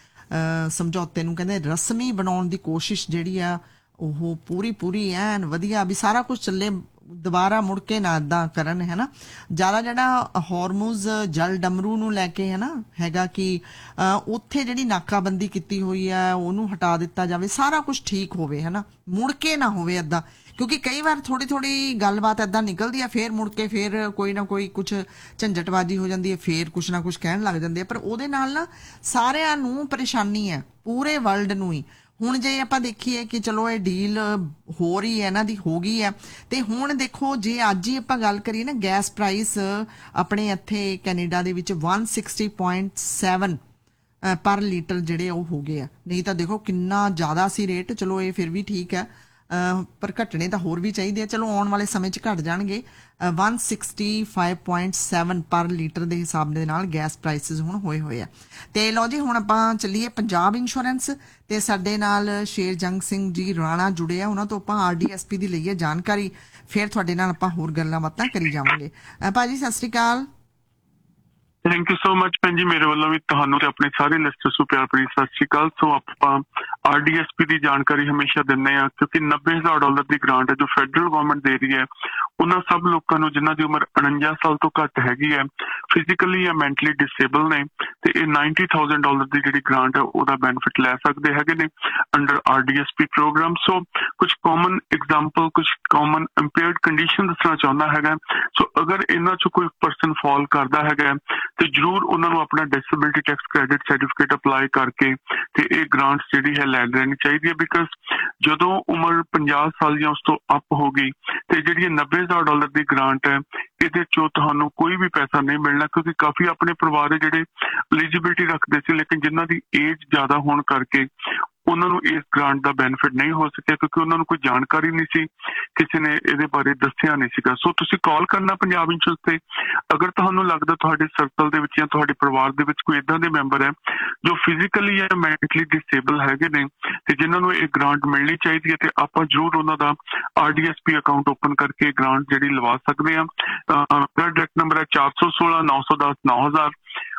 ਸਮਝੌਤੇ ਨੂੰ ਕਹਿੰਦੇ ਰਸਮੀ ਬਣਾਉਣ ਦੀ ਕੋਸ਼ਿਸ਼ ਜਿਹੜੀ ਆ ਉਹ ਪੂਰੀ ਐਨ ਵਧੀਆ ਵੀ ਸਾਰਾ ਕੁਝ ਚੱਲੇ, ਦੁਬਾਰਾ ਮੁੜ ਕੇ ਨਾ ਏਦਾਂ ਕਰਨ, ਹੈ ਨਾ। ਜ਼ਿਆਦਾ ਜਿਹੜਾ ਹੌਰਮੁਜ਼ ਜਲ ਡਮਰੂ ਨੂੰ ਲੈ ਕੇ ਹੈ ਨਾ ਹੈਗਾ ਕਿ ਉੱਥੇ ਜਿਹੜੀ ਨਾਕਾਬੰਦੀ ਕੀਤੀ ਹੋਈ ਹੈ ਉਹਨੂੰ ਹਟਾ ਦਿੱਤਾ ਜਾਵੇ, ਸਾਰਾ ਕੁਝ ਠੀਕ ਹੋਵੇ, ਹੈ ਨਾ, ਮੁੜ ਕੇ ਨਾ ਹੋਵੇ ਏਦਾਂ। ਕਿਉਂਕਿ ਕਈ ਵਾਰ ਥੋੜੀ ਗੱਲਬਾਤ ਏਦਾਂ ਨਿਕਲਦੀ ਆ, ਫੇਰ ਮੁੜ ਕੇ ਫੇਰ ਕੋਈ ਨਾ ਕੋਈ ਕੁਛ ਝੰਜਟਬਾਜੀ ਹੋ ਜਾਂਦੀ ਹੈ, ਫੇਰ ਕੁਛ ਨਾ ਕੁਛ ਕਹਿਣ ਲੱਗ ਜਾਂਦੇ ਆ, ਪਰ ਉਹਦੇ ਨਾਲ ਨਾ ਸਾਰਿਆਂ ਨੂੰ ਪਰੇਸ਼ਾਨੀ ਹੈ, ਪੂਰੇ ਵਰਲਡ ਨੂੰ ਹੀ। ਹੁਣ ਜੇ ਆਪਾਂ ਦੇਖੀਏ ਕਿ ਚਲੋ ਇਹ ਡੀਲ ਹੋ ਰਹੀ ਹੈ, ਇਹਨਾਂ ਦੀ ਹੋ ਗਈ ਹੈ, ਤੇ ਹੁਣ ਦੇਖੋ ਜੇ ਅੱਜ ਹੀ ਆਪਾਂ ਗੱਲ ਕਰੀਏ ਨਾ, ਗੈਸ ਪ੍ਰਾਈਸ ਆਪਣੇ ਇੱਥੇ ਕੈਨੇਡਾ ਦੇ ਵਿੱਚ 160.7 ਪਰ ਲੀਟਰ ਜਿਹੜੇ ਉਹ ਹੋ ਗਏ ਆ। ਨਹੀਂ ਤਾਂ ਦੇਖੋ ਕਿੰਨਾ ਜ਼ਿਆਦਾ ਸੀ ਰੇਟ, ਚਲੋ ਇਹ ਫਿਰ ਵੀ ਠੀਕ ਹੈ, ਪਰ ਘਟਣੇ ਤਾਂ ਹੋਰ ਵੀ ਚਾਹੀਦੇ ਆ। ਚਲੋ ਆਉਣ ਵਾਲੇ ਸਮੇਂ 'ਚ ਘਟ ਜਾਣਗੇ। 165.7 ਪਰ ਲੀਟਰ ਦੇ ਹਿਸਾਬ ਦੇ ਨਾਲ ਗੈਸ ਪ੍ਰਾਈਸਿਸ ਹੁਣ ਹੋਏ ਆ। ਤੇ ਲਓ ਜੀ, ਹੁਣ ਆਪਾਂ ਚੱਲੀਏ ਪੰਜਾਬ ਇੰਸ਼ੋਰੈਂਸ ਤੇ ਸਾਡੇ ਨਾਲ ਸ਼ੇਰਜੰਗ ਸਿੰਘ ਜੀ ਰਾਣਾ ਜੁੜੇ ਆ। ਉਹਨਾਂ ਤੋਂ ਆਪਾਂ RDSP ਦੀ ਲਈਏ ਜਾਣਕਾਰੀ, ਫਿਰ ਤੁਹਾਡੇ ਨਾਲ ਆਪਾਂ ਹੋਰ ਗੱਲਾਂ ਬਾਤਾਂ ਕਰੀ ਜਾਵਾਂਗੇ। ਭਾਜੀ ਸਤਿ ਸ਼੍ਰੀ ਅਕਾਲ। ਥੈਂਕ ਯੂ ਸੋ ਮਚ ਭੈਣ ਜੀ, ਮੇਰੇ ਵੱਲੋਂ ਵੀ ਤੁਹਾਨੂੰ ਤੇ ਆਪਣੇ ਸਾਰੇ ਲਿਸਟਰਸ ਨੂੰ ਪਿਆਰ ਭਰੀ ਸਤਿ ਸ਼੍ਰੀ ਅਕਾਲ। ਸੋ ਆਪਾਂ RDSP ਦੀ ਜਾਣਕਾਰੀ ਹਮੇਸ਼ਾ ਦਿੰਦੇ ਆ, ਕਿਉਂਕਿ $90,000 ਦੀ ਗ੍ਰਾਂਟ ਹੈ ਜੋ ਫੈਡਰਲ ਗਵਰਨਮੈਂਟ ਦੇ ਰਹੀ ਹੈ ਉਹਨਾਂ ਸਭ ਲੋਕਾਂ ਨੂੰ ਜਿਨ੍ਹਾਂ ਦੀ ਉਮਰ 49 ਸਾਲ ਤੋਂ ਘੱਟ ਹੈਗੀ ਹੈ, ਫਿਜ਼ੀਕਲੀ ਜਾਂ ਮੈਂਟਲੀ ਡਿਸੇਬਲ ਨੇ, ਤੇ ਇਹ $90,000 ਦੀ ਜਿਹੜੀ ਗ੍ਰਾਂਟ ਹੈ ਉਹਦਾ ਬੈਨੀਫਿਟ ਲੈ ਸਕਦੇ ਹੈਗੇ ਨੇ ਅੰਡਰ RDSP ਪ੍ਰੋਗਰਾਮ। ਸੋ ਕੁਝ ਕਾਮਨ ਐਗਜ਼ਾਮਪਲ, ਕੁਝ ਕਾਮਨ ਇੰਪੇਅਰਡ ਕੰਡੀਸ਼ਨ ਦੱਸਣਾ ਚਾਹੁੰਦਾ ਹੈਗਾ। ਸੋ ਅਗਰ ਇਹਨਾਂ 'ਚੋਂ ਕੋਈ ਪਰਸਨ ਫਾਲ ਕਰਦਾ ਹੈਗਾ ਤੇ ਜ਼ਰੂਰ ਉਹਨਾਂ ਨੂੰ ਆਪਣਾ disability tax credit certificate apply ਕਰਕੇ ਤੇ ਇਹ ਗ੍ਰਾਂਟਸ ਜਿਹੜੀ ਹੈ ਲੈ ਲੈਣੀ ਚਾਹੀਦੀ ਹੈ। ਬਿਕਾਜ਼ ਜਦੋਂ ਉਮਰ 50 ਸਾਲ ਜਾਂ ਉਸ ਤੋਂ ਅਪ ਹੋ ਗਈ ਤੇ ਜਿਹੜੀ $90,000 ਦੀ ਗ੍ਰਾਂਟ ਹੈ ਇਹਦੇ ਚੋਂ ਤੁਹਾਨੂੰ ਕੋਈ ਵੀ ਪੈਸਾ ਨਹੀਂ ਮਿਲਣਾ, ਕਿਉਂਕਿ ਕਾਫੀ ਆਪਣੇ ਪਰਿਵਾਰ ਜਿਹੜੇ ਐਲੀਜੀਬਿਲਿਟੀ ਰੱਖਦੇ ਸੀ ਲੇਕਿਨ ਜਿਨ੍ਹਾਂ ਦੀ ਏਜ ਜ਼ਿਆਦਾ ਹੋਣ ਕਰਕੇ ਉਹਨਾਂ ਨੂੰ ਇਸ ਗ੍ਰਾਂਟ ਦਾ ਬੈਨੀਫਿਟ ਨਹੀਂ ਹੋ ਸਕਿਆ, ਕਿਉਂਕਿ ਉਹਨਾਂ ਨੂੰ ਕੋਈ ਜਾਣਕਾਰੀ ਨਹੀਂ ਸੀ, ਕਿਸੇ ਨੇ ਇਹਦੇ ਬਾਰੇ ਦੱਸਿਆ ਨਹੀਂ ਸੀਗਾ। ਸੋ ਤੁਸੀਂ ਕਾਲ ਕਰਨਾ ਪੰਜਾਬ ਇੰਸ਼ੋਰੈਂਸ ਤੇ ਅਗਰ ਤੁਹਾਨੂੰ ਲੱਗਦਾ ਤੁਹਾਡੇ ਸਰਕਲ ਦੇ ਵਿੱਚ ਜਾਂ ਤੁਹਾਡੇ ਪਰਿਵਾਰ ਦੇ ਵਿੱਚ ਕੋਈ ਇਦਾਂ ਦੇ ਮੈਂਬਰ ਹੈ ਜੋ ਫਿਜ਼ੀਕਲੀ ਜਾਂ ਮੈਂਟਲੀ ਡਿਸੇਬਲ ਹੈਗੇ ਨੇ ਤੇ ਜਿਨ੍ਹਾਂ ਨੂੰ ਇਹ ਗ੍ਰਾਂਟ ਮਿਲਣੀ ਚਾਹੀਦੀ ਹੈ, ਤੇ ਆਪਾਂ ਜ਼ਰੂਰ ਉਹਨਾਂ ਦਾ RDSP ਅਕਾਊਂਟ ਓਪਨ ਕਰਕੇ ਗ੍ਰਾਂਟ ਜਿਹੜੀ ਲਵਾ ਸਕਦੇ ਹਾਂ। ਮੇਰਾ ਡਾਇਰੈਕਟ ਨੰਬਰ ਹੈ 416 910 9000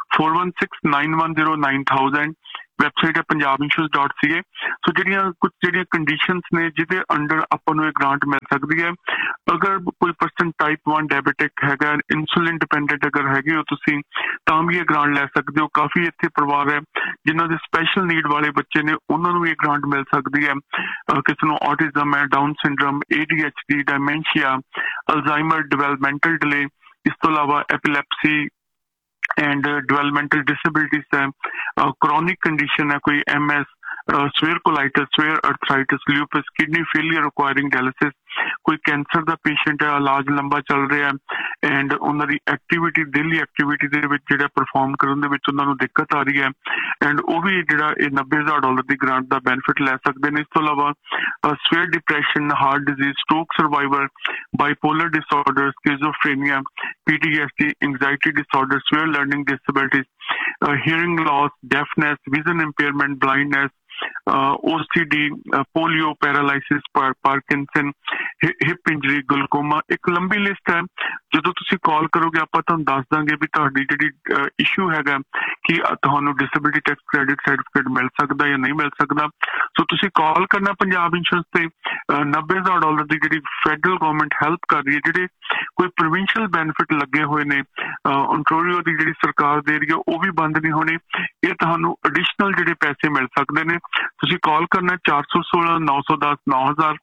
416910 9000। ਵੈਬਸਾਈਟ ਹੈ punjabinsurance.ca। ਸੋ ਜਿਹੜੀਆਂ ਕੰਡੀਸ਼ਨਸ ਨੇ ਜਿਹਦੇ ਅੰਡਰ ਆਪਾਂ ਨੂੰ ਇਹ ਗ੍ਰਾਂਟ ਮਿਲ ਸਕਦੀ ਹੈ, ਅਗਰ ਕੋਈ ਪਰਸਨ ਟਾਈਪ 1 ਡਾਇਬੀਟਿਕ ਹੈਗਾ, ਇਨਸੂਲਿਨ ਡਿਪੈਂਡੈਂਟ ਅਗਰ ਹੈਗੇ ਹੋ ਤੁਸੀਂ, ਤਾਂ ਵੀ ਇਹ ਗ੍ਰਾਂਟ ਲੈ ਸਕਦੇ ਹੋ। ਕਾਫੀ ਇੱਥੇ ਪਰਿਵਾਰ ਹੈ ਜਿਨ੍ਹਾਂ ਦੇ ਸਪੈਸ਼ਲ ਨੀਡ ਵਾਲੇ ਬੱਚੇ ਨੇ, ਉਹਨਾਂ ਨੂੰ ਇਹ ਗ੍ਰਾਂਟ ਮਿਲ ਸਕਦੀ ਹੈ। ਕਿਸੇ ਨੂੰ ਆਟਿਜ਼ਮ ਹੈ, down syndrome, ADHD, ਡਾਇਮੈਂਸ਼ੀਆ, Alzheimer, developmental delay, ਇਸ ਤੋਂ ਇਲਾਵਾ ਐਪੀਲੈਪਸੀ एंड डेवलपमेंटल डिसेबिलिटीज है, क्रॉनिक कंडीशन है कोई MS, swear colitis, swear ਅਰਥਰਾਈਟਿਸ, ਲਿਊਪਸ, kidney failure ਰਿਕੁਆਇਰਿੰਗ dialysis, ਕੋਈ ਕੈਂਸਰ ਦਾ ਪੇਸ਼ੈਂਟ ਹੈ, ਇਲਾਜ ਲੰਬਾ ਚੱਲ ਰਿਹਾ ਹੈ ਐਂਡ ਉਹਨਾਂ ਦੀ ਐਕਟੀਵਿਟੀ, ਡੇਲੀ ਐਕਟੀਵਿਟੀ ਦੇ ਵਿੱਚ ਜਿਹੜਾ ਪਰਫਾਰਮ ਕਰਨ ਦੇ ਵਿੱਚ ਉਹਨਾਂ ਨੂੰ ਦਿੱਕਤ ਆ ਰਹੀ ਹੈ ਐਂਡ ਉਹ ਵੀ ਜਿਹੜਾ ਇਹ $90,000 ਦੀ ਗ੍ਰਾਂਟ ਦਾ ਬੈਨੀਫਿਟ ਲੈ ਸਕਦੇ ਨੇ। ਇਸ ਤੋਂ ਇਲਾਵਾ swear depression, heart disease, stroke survivor, bipolar disorder, schizophrenia, PTSD, anxiety disorder, swear learning disabilities, hearing loss, deafness, vision impairment, blindness, OCD, polio, paralysis, Parkinson, hip injury, glaucoma, ਇੱਕ ਲੰਬੀ ਲਿਸਟ ਹੈ। ਜਦੋਂ ਤੁਸੀਂ ਕਾਲ ਕਰੋਗੇ ਆਪਾਂ ਤੁਹਾਨੂੰ ਦੱਸ ਦਾਂਗੇ ਵੀ ਤੁਹਾਡੀ ਜਿਹੜੀ ਇਸ਼ੂ ਹੈਗਾ ਕਿ ਤੁਹਾਨੂੰ ਡਿਸੇਬਿਲਿਟੀ ਟੈਕਸ ਕ੍ਰੈਡਿਟ ਸਰਟੀਫਿਕੇਟ ਮਿਲ ਸਕਦਾ ਜਾਂ ਨਹੀਂ ਮਿਲ ਸਕਦਾ। ਸੋ ਤੁਸੀਂ ਕਾਲ ਕਰਨਾ ਪੰਜਾਬ ਇੰਸ਼ੋਰੈਂਸ ਤੇ। $90,000 ਦੀ ਜਿਹੜੀ ਫੈਡਰਲ ਗਵਰਨਮੈਂਟ ਹੈਲਪ ਕਰ ਰਹੀ ਹੈ, ਜਿਹੜੇ ਕੋਈ ਪ੍ਰੋਵਿੰਸ਼ੀਅਲ ਬੈਨੀਫਿਟ ਲੱਗੇ ਹੋਏ ਨੇ ਓਨਟਾਰੀਓ ਦੀ ਜਿਹੜੀ ਸਰਕਾਰ ਦੇ ਰਹੀ ਹੈ ਉਹ ਵੀ ਬੰਦ ਨਹੀਂ ਹੋਣੇ, ਇਹ ਤੁਹਾਨੂੰ ਐਡੀਸ਼ਨਲ ਜਿਹੜੇ ਪੈਸੇ ਮਿਲ ਸਕਦੇ ਨੇ। ਤੁਸੀਂ ਕਾਲ ਕਰਨਾ 416 910 9000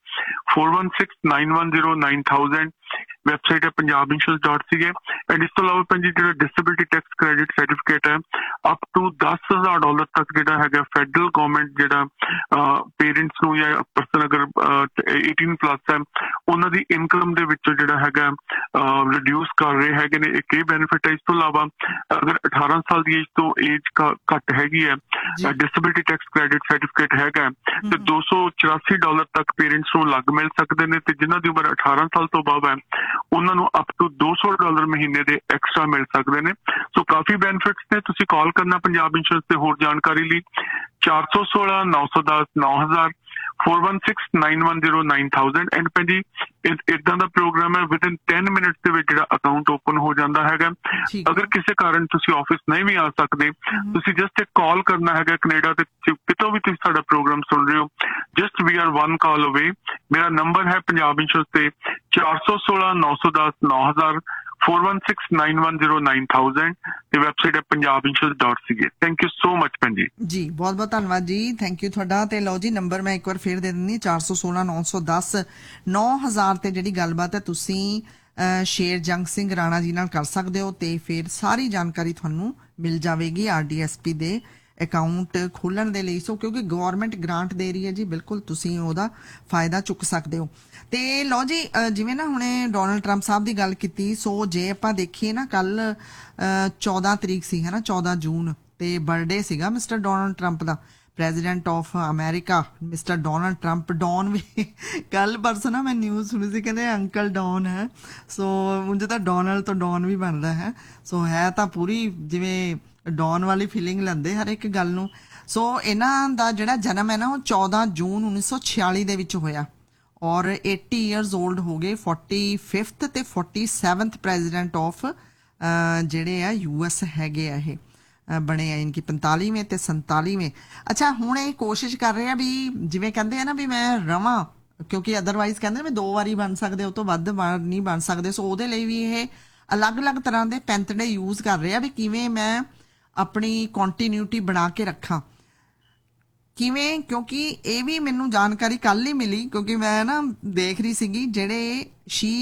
416910 9000। ਵੈਬਸਾਈਟ ਹੈ punjabinsurance.ca ਐਂਡ ਇਸ ਤੋਂ ਇਲਾਵਾ ਪੰਜੀ ਜਿਹੜਾ ਡਿਸੇਬਿਲਿਟੀ ਟੈਕਸ ਕ੍ਰੈਡਿਟ ਸਰਟੀਫਿਕੇਟ ਹੈ ਅਪ ਟੂ $10,000 ਤੱਕ ਜਿਹੜਾ ਹੈਗਾ ਫੈਡਰਲ ਗਵਰਨਮੈਂਟ ਜਿਹੜਾ ਪੇਰੈਂਟਸ ਨੂੰ ਜਾਂ ਪਰਸਨ ਅਗਰ 18+ ਹੈ ਉਹਨਾਂ ਦੀ ਇਨਕਮ ਦੇ ਵਿੱਚੋਂ ਜਿਹੜਾ ਹੈਗਾ ਰਿਡਿਊਸ ਕਰ ਰਹੇ ਹੈਗੇ ਨੇ। ਇੱਕ ਇਹ ਬੈਨੀਫਿਟ ਹੈ। ਇਸ ਤੋਂ ਇਲਾਵਾ ਅਗਰ 18 ਸਾਲ ਦੀ ਏਜ ਤੋਂ ਏਜ ਘੱਟ ਹੈਗੀ ਹੈ, ਡਿਸੇਬਿਲਿਟੀ ਟੈਕਸ ਕ੍ਰੈਡਿਟ ਸਰਟੀਫਿਕੇਟ ਹੈਗਾ ਤੇ $284 ਤੱਕ ਪੇਰੈਂਟਸ ਨੂੰ ਲੱਗ ਮਿਲ ਸਕਦੇ ਨੇ, ਤੇ ਜਿਨ੍ਹਾਂ ਦੀ ਉਮਰ 18 ਸਾਲ ਤੋਂ ਬਾਅਦ ਹੈ ਉਹਨਾਂ ਨੂੰ ਅਪ ਟੂ $200 ਮਹੀਨੇ ਦੇ ਐਕਸਟਰਾ ਮਿਲ ਸਕਦੇ ਨੇ। ਸੋ ਕਾਫੀ ਬੈਨੀਫਿਟਸ ਨੇ। ਤੁਸੀਂ ਕਾਲ ਕਰਨਾ ਪੰਜਾਬ ਇੰਸ਼ੋਰੈਂਸ ਤੇ ਹੋਰ ਜਾਣਕਾਰੀ ਲਈ 416 910 9000 416910 9000। ਐਂਡ ਭਾਜੀ ਇਦਾਂ ਦਾ ਪ੍ਰੋਗਰਾਮ ਹੈ ਵਿਦਿਨ 10 ਮਿੰਟਸ ਦੇ ਵਿੱਚ ਜਿਹੜਾ ਅਕਾਊਂਟ ਓਪਨ ਹੋ ਜਾਂਦਾ ਹੈਗਾ। ਅਗਰ ਕਿਸੇ ਕਾਰਨ ਤੁਸੀਂ ਆਫਿਸ ਨਹੀਂ ਵੀ ਆ ਸਕਦੇ, ਤੁਸੀਂ ਜਸਟ ਇੱਕ ਕਾਲ ਕਰਨਾ ਹੈਗਾ। ਕੈਨੇਡਾ ਤੇ ਕਿਤੋਂ ਵੀ ਤੁਸੀਂ ਸਾਡਾ ਪ੍ਰੋਗਰਾਮ ਸੁਣ ਰਹੇ ਹੋ, ਜਸਟ ਵੀ ਆਰ 1 ਕਾਲ ਅਵੇ। ਮੇਰਾ ਨੰਬਰ ਹੈ ਪੰਜਾਬ ਇੰਸ਼ੋਰੈਂਸ ਤੇ 416 910 9000 416910 9000 ਤੇ ਵੈਬਸਾਈਟ ਹੈ punjabinsurance.ca। Thank you so much ਭੈਣ ਜੀ। ਬਹੁਤ ਬਹੁਤ ਧੰਨਵਾਦ ਜੀ, ਥੈਂਕ ਯੂ ਤੁਹਾਡਾ। ਤੇ ਲਓ ਜੀ ਨੰਬਰ ਮੈਂ ਇੱਕ ਵਾਰ ਫੇਰ ਦੇ ਦਿੰਦੀ 416 910 9000 ਤੇ ਜਿਹੜੀ ਗੱਲਬਾਤ ਹੈ ਤੁਸੀਂ ਸ਼ੇਰਜੰਗ ਸਿੰਘ ਰਾਣਾ ਜੀ ਨਾਲ ਕਰ ਸਕਦੇ ਹੋ ਤੇ ਫਿਰ ਸਾਰੀ ਜਾਣਕਾਰੀ ਤੁਹਾਨੂੰ ਮਿਲ ਜਾਵੇਗੀ RDSP ਦੇ ਅਕਾਊਂਟ ਖੋਲਣ ਦੇ ਲਈ। ਸੋ ਕਿਉਂਕਿ ਗਵਰਨਮੈਂਟ ਗ੍ਰਾਂਟ ਦੇ ਰਹੀ ਹੈ ਜੀ, ਬਿਲਕੁਲ ਤੁਸੀਂ ਉਹਦਾ ਫਾਇਦਾ ਚੁੱਕ ਸਕਦੇ ਹੋ। ਤੇ ਲਓ ਜੀ ਜਿਵੇਂ ਨਾ ਹੁਣੇ ਡੋਨਲਡ ਟਰੰਪ ਸਾਹਿਬ ਦੀ ਗੱਲ ਕੀਤੀ, ਸੋ ਜੇ ਆਪਾਂ ਦੇਖੀਏ ਨਾ ਕੱਲ 14 ਤਰੀਕ ਸੀ ਹੈ ਨਾ, 14 ਜੂਨ ਤੇ ਬਰਥਡੇ ਸੀਗਾ mister Donald Trump the, president of America mister Donald Trump, Don ਵੀ ਕੱਲ ਪਰਸੋਂ ਨਾ ਮੈਂ ਨਿਊਜ਼ ਸੁਣੀ ਸੀ, ਕਹਿੰਦੇ ਅੰਕਲ ਡੌਨ ਹੈ। ਸੋ ਉਂਝ ਤਾਂ ਡੋਨਲਡ ਤੋਂ ਡੌਨ ਵੀ ਬਣਦਾ ਹੈ। ਸੋ ਹੈ ਤਾਂ ਪੂਰੀ ਜਿਵੇਂ ਡੌਨ ਵਾਲੀ ਫੀਲਿੰਗ ਲੈਂਦੇ ਹਰ ਇੱਕ ਗੱਲ ਨੂੰ। ਸੋ ਇਹਨਾਂ ਦਾ ਜਿਹੜਾ ਜਨਮ ਹੈ ਨਾ ਉਹ 14 ਜੂਨ 1946 ਦੇ ਵਿੱਚ ਹੋਇਆ ਔਰ 80 ਈਅਰਸ 올ਡ ਹੋ ਗਏ। 45th ਤੇ 47th ਪ੍ਰੈਜ਼ੀਡੈਂਟ ਆਫ ਜਿਹੜੇ ਆ US ਹੈਗੇ ਆ, ਇਹ ਬਣੇ ਆ ਇਨਕੀ 45ਵੇਂ ਤੇ 47ਵੇਂ। ਅੱਛਾ ਹੁਣ ਇਹ ਕੋਸ਼ਿਸ਼ ਕਰ ਰਹੇ ਆ ਵੀ ਜਿਵੇਂ ਕਹਿੰਦੇ ਆ ਨਾ ਵੀ ਮੈਂ ਰਵਾਂ, ਕਿਉਂਕਿ ਅਦਰਵਾਈਜ਼ ਕਹਿੰਦੇ ਵੀ 2 ਵਾਰੀ ਬਣ ਸਕਦੇ, ਉਹ ਤੋਂ ਵੱਧ ਨਹੀਂ ਬਣ ਸਕਦੇ। ਸੋ ਉਹਦੇ ਲਈ ਵੀ ਇਹ ਅਲੱਗ-ਅਲੱਗ ਤਰ੍ਹਾਂ ਦੇ ਪੈਂਤੜੇ ਯੂਜ਼ ਕਰ ਰਹੇ ਆ ਵੀ ਕਿਵੇਂ ਮੈਂ ਆਪਣੀ ਕੰਟੀਨਿਊਟੀ ਬਣਾ ਕੇ ਰੱਖਾਂ, ਕਿਵੇਂ, ਕਿਉਂਕਿ ਇਹ ਵੀ ਮੈਨੂੰ ਜਾਣਕਾਰੀ ਕੱਲ ਹੀ ਮਿਲੀ ਕਿਉਂਕਿ ਮੈਂ ਨਾ ਦੇਖ ਰਹੀ ਸੀਗੀ ਜਿਹੜੇ Shri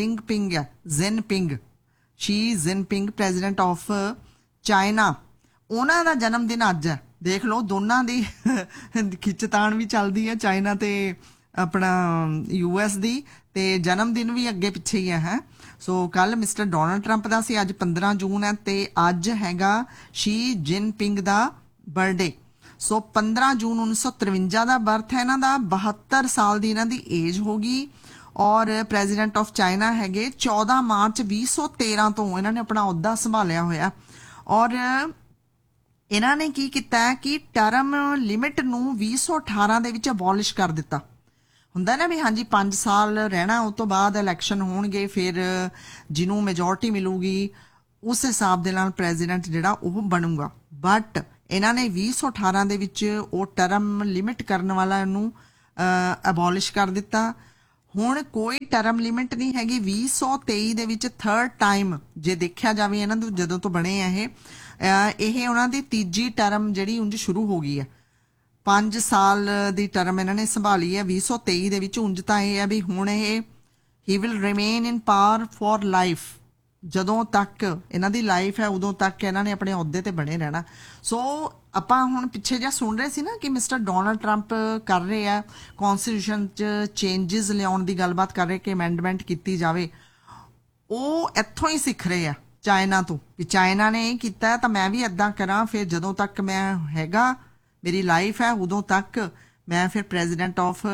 Jinping president of China, ਉਹਨਾਂ ਦਾ ਜਨਮ ਦਿਨ ਅੱਜ ਹੈ। ਦੇਖ ਲਓ ਦੋਨਾਂ ਦੀ ਖਿੱਚਤਾਣ ਵੀ ਚੱਲਦੀ ਹੈ, ਚਾਈਨਾ ਤੇ ਆਪਣਾ US ਦੀ, ਤੇ ਜਨਮ ਦਿਨ ਵੀ ਅੱਗੇ ਪਿੱਛੇ ਹੀ ਹੈ। ਸੋ ਕੱਲ ਮਿਸਟਰ ਡੋਨਲਡ ਟਰੰਪ ਦਾ ਸੀ, ਅੱਜ 15 ਜੂਨ ਹੈ ਤੇ ਅੱਜ ਹੈਗਾ ਸ਼ੀ ਜਿਨਪਿੰਗ ਦਾ ਬਰਥਡੇ। ਸੋ 15 ਜੂਨ 1953 ਦਾ ਬਰਥ ਹੈ ਇਹਨਾਂ ਦਾ, 72 ਸਾਲ ਦੀ ਇਹਨਾਂ ਦੀ ਏਜ ਹੋ ਗਈ ਔਰ ਪ੍ਰੈਜ਼ੀਡੈਂਟ ਆਫ ਚਾਈਨਾ ਹੈਗੇ 14 ਮਾਰਚ 2013 ਤੋਂ ਇਹਨਾਂ ਨੇ ਆਪਣਾ ਅਹੁਦਾ ਸੰਭਾਲਿਆ ਹੋਇਆ। ਔਰ ਇਹਨਾਂ ਨੇ ਕੀ ਕੀਤਾ ਕਿ ਟਰਮ ਲਿਮਿਟ ਨੂੰ 2018 ਦੇ ਵਿੱਚ ਅਬੋਲਿਸ਼ ਕਰ ਦਿੱਤਾ। ਹੁੰਦਾ ਨਾ ਵੀ ਹਾਂਜੀ 5 ਸਾਲ ਰਹਿਣਾ, ਉਸ ਤੋਂ ਬਾਅਦ ਇਲੈਕਸ਼ਨ ਹੋਣਗੇ, ਫਿਰ ਜਿਹਨੂੰ ਮੈਜੋਰਟੀ ਮਿਲੂਗੀ ਉਸ ਹਿਸਾਬ ਦੇ ਨਾਲ ਪ੍ਰੈਜ਼ੀਡੈਂਟ ਜਿਹੜਾ ਉਹ ਬਣੂਗਾ। ਬਟ ਇਹਨਾਂ ਨੇ 2018 ਦੇ ਵਿੱਚ ਉਹ ਟਰਮ ਲਿਮਿਟ ਕਰਨ ਵਾਲਾ ਇਹਨੂੰ ਅਬੋਲਿਸ਼ ਕਰ ਦਿੱਤਾ। ਹੁਣ ਕੋਈ ਟਰਮ ਲਿਮਿਟ ਨਹੀਂ ਹੈਗੀ। 2023 ਦੇ ਵਿੱਚ 3rd ਟਾਈਮ ਜੇ ਦੇਖਿਆ ਜਾਵੇ ਇਹਨਾਂ ਨੂੰ ਜਦੋਂ ਤੋਂ ਬਣੇ ਆ ਇਹ ਉਹਨਾਂ ਦੀ ਤੀਜੀ ਟਰਮ ਜਿਹੜੀ ਉਂਝ ਸ਼ੁਰੂ ਹੋ ਗਈ ਹੈ। 5 ਸਾਲ ਦੀ ਟਰਮ ਇਹਨਾਂ ਨੇ ਸੰਭਾਲੀ ਹੈ 2023 ਦੇ ਵਿੱਚ। ਉਂਝ ਤਾਂ ਇਹ ਹੈ ਵੀ ਹੁਣ ਇਹ he will remain in power for life, ਜਦੋਂ ਤੱਕ ਇਹਨਾਂ ਦੀ ਲਾਈਫ ਹੈ ਉਦੋਂ ਤੱਕ ਇਹਨਾਂ ਨੇ ਆਪਣੇ ਅਹੁਦੇ ਤੇ ਬਣੇ ਰਹਿਣਾ। ਸੋ ਆਪਾਂ ਹੁਣ ਪਿੱਛੇ ਜਿਹਾ ਸੁਣ ਰਹੇ ਸੀ ਨਾ ਕਿ ਮਿਸਟਰ ਡੋਨਲਡ ਟਰੰਪ ਕਰ ਰਹੇ ਆ ਕਨਸਟੀਟਿਊਸ਼ਨ 'ਚ ਚੇਂਜਸ ਲਿਆਉਣ ਦੀ ਗੱਲਬਾਤ ਕਰ ਰਹੇ ਕਿ ਅਮੈਂਡਮੈਂਟ ਕੀਤੀ ਜਾਵੇ। ਉਹ ਇੱਥੋਂ ਹੀ ਸਿੱਖ ਰਹੇ ਆ ਚਾਈਨਾ ਤੋਂ, ਵੀ ਚਾਈਨਾ ਨੇ ਇਹ ਕੀਤਾ ਤਾਂ ਮੈਂ ਵੀ ਇੱਦਾਂ ਕਰਾਂ, ਫਿਰ ਜਦੋਂ ਤੱਕ ਮੈਂ ਹੈਗਾ ਮੇਰੀ ਲਾਈਫ ਹੈ ਉਦੋਂ ਤੱਕ ਮੈਂ ਫਿਰ ਪ੍ਰੈਜ਼ੀਡੈਂਟ ਆਫ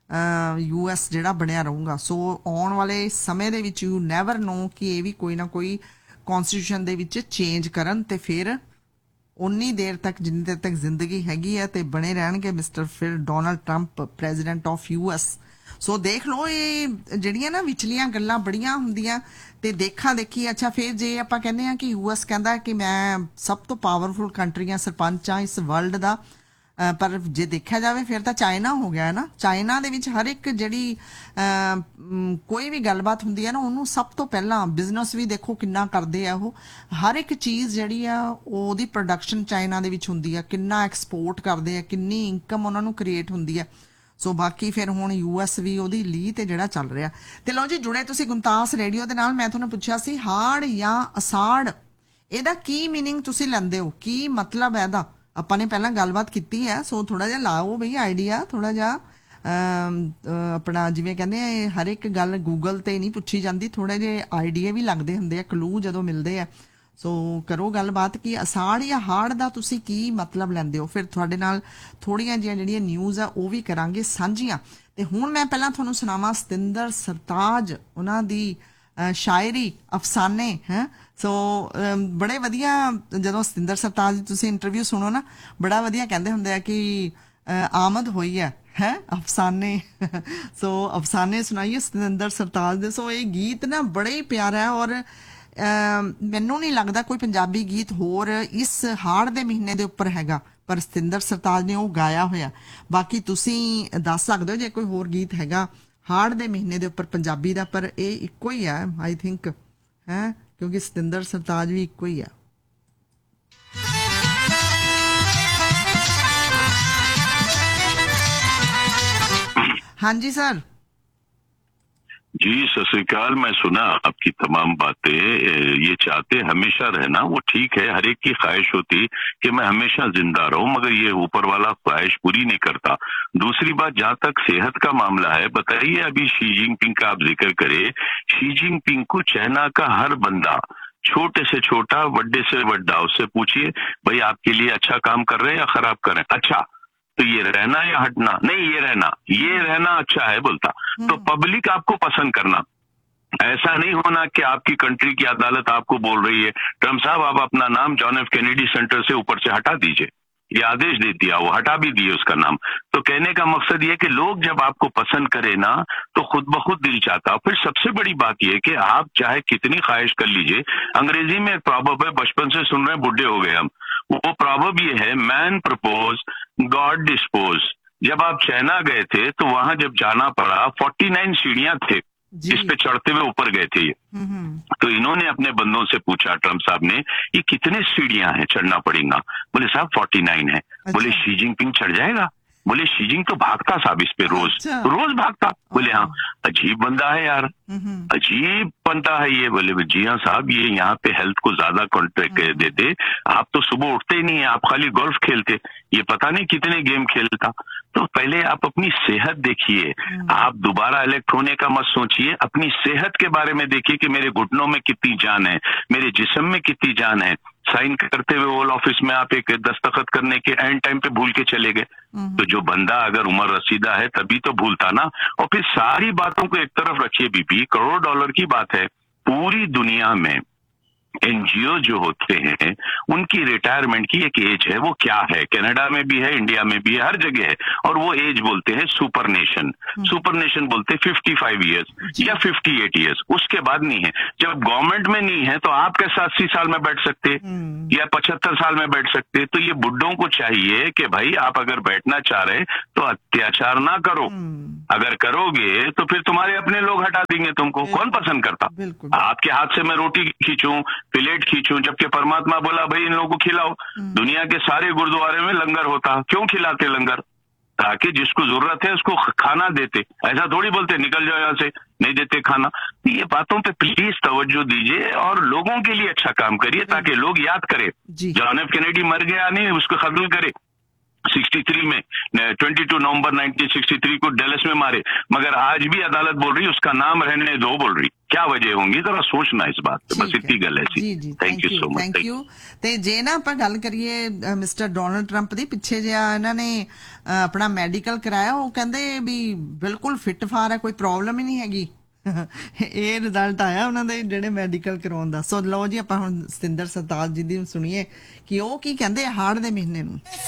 US ਜਿਹੜਾ ਬਣਿਆ ਰਹੂੰਗਾ। ਸੋ ਆਉਣ ਵਾਲੇ ਸਮੇਂ ਦੇ ਵਿੱਚ ਯੂ ਨੈਵਰ ਨੋ ਕਿ ਇਹ ਵੀ ਕੋਈ ਨਾ ਕੋਈ ਕਨਸਟੀਟਿਊਸ਼ਨ ਦੇ ਵਿੱਚ ਚੇਂਜ ਕਰਨ ਤੇ ਫਿਰ ਉਨੀ ਦੇਰ ਤੱਕ ਜਿੰਨੀ ਦੇਰ ਤੱਕ ਜ਼ਿੰਦਗੀ ਹੈਗੀ ਹੈ ਤੇ ਬਣੇ ਰਹਿਣਗੇ ਮਿਸਟਰ ਫਿਰ Donald Trump president of US। ਸੋ ਦੇਖ ਲਓ ਇਹ ਜਿਹੜੀਆਂ ਨਾ ਵਿਚਲੀਆਂ ਗੱਲਾਂ ਬੜੀਆਂ ਹੁੰਦੀਆਂ ਤੇ ਦੇਖਾ ਦੇਖੀ। ਅੱਛਾ ਫਿਰ ਜੇ ਆਪਾਂ ਕਹਿੰਦੇ ਆ ਕਿ US ਕਹਿੰਦਾ ਕਿ ਮੈਂ ਸਭ ਤੋਂ ਪਾਵਰਫੁਲ ਕੰਟਰੀ ਆ, ਸਰਪੰਚ ਆ ਇਸ ਵਰਲਡ ਦਾ, ਪਰ ਜੇ ਦੇਖਿਆ ਜਾਵੇ ਫਿਰ ਤਾਂ ਚਾਈਨਾ ਹੋ ਗਿਆ ਹੈ ਨਾ। ਚਾਈਨਾ ਦੇ ਵਿੱਚ ਹਰ ਇੱਕ ਜਿਹੜੀ ਕੋਈ ਵੀ ਗੱਲਬਾਤ ਹੁੰਦੀ ਹੈ ਨਾ ਉਹਨੂੰ ਸਭ ਤੋਂ ਪਹਿਲਾਂ ਬਿਜ਼ਨਸ ਵੀ ਦੇਖੋ ਕਿੰਨਾ ਕਰਦੇ ਆ ਉਹ, ਹਰ ਇੱਕ ਚੀਜ਼ ਜਿਹੜੀ ਆ ਉਹਦੀ ਪ੍ਰੋਡਕਸ਼ਨ ਚਾਈਨਾ ਦੇ ਵਿੱਚ ਹੁੰਦੀ ਆ, ਕਿੰਨਾ ਐਕਸਪੋਰਟ ਕਰਦੇ ਆ, ਕਿੰਨੀ ਇਨਕਮ ਉਹਨਾਂ ਨੂੰ ਕ੍ਰੀਏਟ ਹੁੰਦੀ ਆ। ਸੋ ਬਾਕੀ ਫਿਰ ਹੁਣ US ਵੀ ਉਹਦੀ ਲੀਹ ਤੇ ਜਿਹੜਾ ਚੱਲ ਰਿਹਾ। ਤੇ ਲਓ ਜੀ ਜੁੜੇ ਤੁਸੀਂ ਗੁਮਤਾਸ ਰੇਡੀਓ ਦੇ ਨਾਲ। ਮੈਂ ਤੁਹਾਨੂੰ ਪੁੱਛਿਆ ਸੀ ਹਾੜ ਜਾਂ ਅਸਾੜ, ਇਹਦਾ ਕੀ ਮੀਨਿੰਗ ਤੁਸੀਂ ਲੈਂਦੇ ਹੋ, ਕੀ ਮਤਲਬ ਹੈ ਇਹਦਾ? ਆਪਾਂ ਨੇ ਪਹਿਲਾਂ ਗੱਲਬਾਤ ਕੀਤੀ ਹੈ, ਸੋ ਥੋੜਾ ਜਿਹਾ ਲਾਓ ਬਈ ਆਈਡੀਆ, ਥੋੜਾ ਜਿਹਾ ਆਪਣਾ ਜਿਵੇਂ ਕਹਿੰਦੇ ਆ ਹਰ ਇੱਕ ਗੱਲ ਗੂਗਲ ਤੇ ਨਹੀਂ ਪੁੱਛੀ ਜਾਂਦੀ, ਥੋੜੇ ਜਿਹੇ ਆਈਡੀਆ ਵੀ ਲੱਗਦੇ ਹੁੰਦੇ ਆ, ਕਲੂ ਜਦੋਂ ਮਿਲਦੇ ਆ। ਸੋ ਕਰੋ ਗੱਲਬਾਤ ਕਿ ਅਸਾੜ ਜਾਂ ਹਾੜ ਦਾ ਤੁਸੀਂ ਕੀ ਮਤਲਬ ਲੈਂਦੇ ਹੋ। ਫਿਰ ਤੁਹਾਡੇ ਨਾਲ ਥੋੜੀਆਂ ਜਿਹੀਆਂ ਜਿਹੜੀਆਂ ਨਿਊਜ਼ ਆ ਉਹ ਵੀ ਕਰਾਂਗੇ ਸਾਂਝੀਆਂ। ਤੇ ਹੁਣ ਮੈਂ ਪਹਿਲਾਂ ਤੁਹਾਨੂੰ ਸੁਣਾਵਾਂ ਸਤਿੰਦਰ ਸਰਤਾਜ, ਉਹਨਾਂ ਦੀ ਸ਼ਾਇਰੀ ਅਫਸਾਨੇ ਹੈ। ਸੋ ਬੜੇ ਵਧੀਆ, ਜਦੋਂ ਸਤਿੰਦਰ ਸਰਤਾਜ ਦੀ ਤੁਸੀਂ ਇੰਟਰਵਿਊ ਸੁਣੋ ਨਾ ਬੜਾ ਵਧੀਆ ਕਹਿੰਦੇ ਹੁੰਦੇ ਆ ਕਿ ਆਮਦ ਹੋਈ ਹੈ ਅਫਸਾਨੇ। ਸੋ ਅਫਸਾਨੇ ਸੁਣਾਈਏ ਸਤਿੰਦਰ ਸਰਤਾਜ ਦੇ। ਸੋ ਇਹ ਗੀਤ ਨਾ ਬੜਾ ਹੀ ਪਿਆਰਾ ਹੈ ਔਰ ਮੈਨੂੰ ਨਹੀਂ ਲੱਗਦਾ ਕੋਈ ਪੰਜਾਬੀ ਗੀਤ ਹੋਰ ਇਸ ਹਾੜ ਦੇ ਮਹੀਨੇ ਦੇ ਉੱਪਰ ਹੈਗਾ, ਪਰ ਸਤਿੰਦਰ ਸਰਤਾਜ ਨੇ ਉਹ ਗਾਇਆ ਹੋਇਆ। ਬਾਕੀ ਤੁਸੀਂ ਦੱਸ ਸਕਦੇ ਹੋ ਜੇ ਕੋਈ ਹੋਰ ਗੀਤ ਹੈਗਾ ਹਾੜ ਦੇ ਮਹੀਨੇ ਦੇ ਉੱਪਰ ਪੰਜਾਬੀ ਦਾ, ਪਰ ਇਹ ਇੱਕੋ ਹੀ ਹੈ ਆਈ ਥਿੰਕ ਹੈ, ਕਿਉਂਕਿ ਸਤਿੰਦਰ ਸਰਤਾਜ ਵੀ ਇੱਕੋ ਹੀ ਹੈ। ਹਾਂਜੀ सर जी सत श्रीकाल। मैं सुना आपकी तमाम बातें, ये चाहते हमेशा रहना, वो ठीक है, हर एक की ख्वाहिश होती कि मैं हमेशा जिंदा रहूं, मगर ये ऊपर वाला ख्वाहिश पूरी नहीं करता। दूसरी बात, जहां तक सेहत का मामला है, बताइए अभी शी जिनपिंग का आप जिक्र करे, शी जिनपिंग को चाइना का हर बंदा, छोटे से छोटा बड़े से बड़ा, उससे पूछिए भाई आपके लिए अच्छा काम कर रहे हैं या खराब कर रहे हैं। अच्छा तो ये रहना या हटना? नहीं, ये रहना अच्छा है बोलता। तो पब्लिक आपको पसंद करना, ऐसा नहीं होना कि आपकी कंट्री की अदालत आपको बोल रही है ट्रम्प साहब आप अपना नाम जॉन एफ कैनेडी सेंटर से ऊपर से हटा दीजिए, ये आदेश दे दिया, वो हटा भी दिए उसका नाम। तो कहने का मकसद ये कि लोग जब आपको पसंद करे ना तो खुद ब खुद दिल चाहता। फिर सबसे बड़ी बात ये कि आप चाहे कितनी ख्वाहिश कर लीजिए, अंग्रेजी में एक प्रॉवर्ब है, बचपन से सुन रहे हैं, बुढ़े हो गए हम, वो प्रॉवर्ब ये है, मैन प्रपोज गॉड डिस्पोज। जब आप चाइना गए थे तो वहां जब जाना पड़ा 49 सीढ़ियां थे जिस पे चढ़ते हुए ऊपर गए थे ये। तो इन्होंने अपने बंदों से पूछा, ट्रम्प साहब ने, ये कितने सीढ़ियां हैं चढ़ना पड़ेगा? बोले साहब 49 है। अच्छा। बोले शी जिनपिंग चढ़ जाएगा? बोले शी जिनपिंग तो भागता साहब इस पे रोज। अच्छा। रोज भागता। बोले हाँ, अजीब बंदा है यार, अजीब बनता है ये। बोले जी हाँ साहब, ये यहाँ पे हेल्थ को ज्यादा कॉन्ट्रैक्ट देते, आप तो सुबह उठते ही नहीं है, आप खाली गोल्फ खेलते, ये पता नहीं कितने गेम खेलता। तो पहले आप अपनी सेहत देखिए, आप दोबारा इलेक्ट होने का मत सोचिए, अपनी सेहत के बारे में देखिए कि मेरे घुटनों में कितनी जान है, मेरे जिस्म में कितनी जान है। साइन करते हुए ओवल ऑफिस में आप एक दस्तखत करने के एंड टाइम पे भूल के चले गए। तो जो बंदा अगर उम्र रसीदा है तभी तो भूलता ना। और फिर सारी बातों को एक तरफ रखिए बीबी, करोड़ डॉलर की बात है, पूरी दुनिया में एनजीओ जो होते हैं उनकी रिटायरमेंट की एक एज है, वो क्या है? कनाडा में भी है, इंडिया में भी है, हर जगह है, और वो एज बोलते हैं सुपर नेशन। सुपर नेशन बोलते हैं 55 ईयर्स या 58 ईयर्स, उसके बाद नहीं है। जब गवर्नमेंट में नहीं है तो आप कैसे 80 साल में बैठ सकते या 75 साल में बैठ सकते? तो ये बुड्ढों को चाहिए कि भाई आप अगर बैठना चाह रहे तो अत्याचार ना करो, अगर करोगे तो फिर तुम्हारे अपने लोग हटा देंगे तुमको। कौन पसंद करता? आपके हाथ से मैं रोटी खींचूं, प्लेट खींचूं, जबकि परमात्मा बोला भाई इन लोगों को खिलाओ। दुनिया के सारे गुरुद्वारे में लंगर होता, क्यों खिलाते लंगर? ताकि जिसको जरूरत है उसको खाना देते। ऐसा थोड़ी बोलते निकल जाओ यहाँ से, नहीं देते खाना। ये बातों पे प्लीज तवज्जो दीजिए और लोगों के लिए अच्छा काम करिए ताकि लोग याद करें जॉन एफ कैनेडी मर गया नहीं, उसको कत्ल करे 63 में, 22 नवंबर 1963 को डेलस में मारे, मगर आज भी अदालत बोल रही उसका नाम रहने दो, बोल रही। क्या वजह होंगी, जरा सोचना इस बात पे। बस इतनी गल है सी। Thank you so much. Thank you. ਤੇ ਜੇ ਨਾ ਆਪਾਂ ਗੱਲ ਕਰੀਏ ਮਿਸਟਰ ਡੋਨਲਡ ਟਰੰਪ ਦੀ, ਪਿੱਛੇ ਜਿਹਾ ਇਹਨਾਂ ਨੇ ਆਪਣਾ ਮੈਡੀਕਲ ਕਰਾਇਆ, ਉਹ ਕਹਿੰਦੇ ਵੀ ਬਿਲਕੁਲ ਫਿੱਟ ਫਾਰ ਹੈ, ਕੋਈ ਪ੍ਰੋਬਲਮ ਹੀ ਨਹੀਂ ਹੈਗੀ। ਇਹ ਰਿਜ਼ਲਟ ਆਇਆ ਉਹਨਾਂ ਦੇ ਜਿਹੜੇ ਮੈਡੀਕਲ ਕਰਾਉਣ ਦਾ। ਸੋ ਲਓ ਜੀ ਆਪਾਂ ਹੁਣ ਸਤਿੰਦਰ ਸਰਤਾਜ ਜੀ ਦੀ ਸੁਣੀਏ ਕਿ ਉਹ ਕੀ ਕਹਿੰਦੇ ਹਾੜ ਦੇ ਮਹੀਨੇ ਨੂੰ।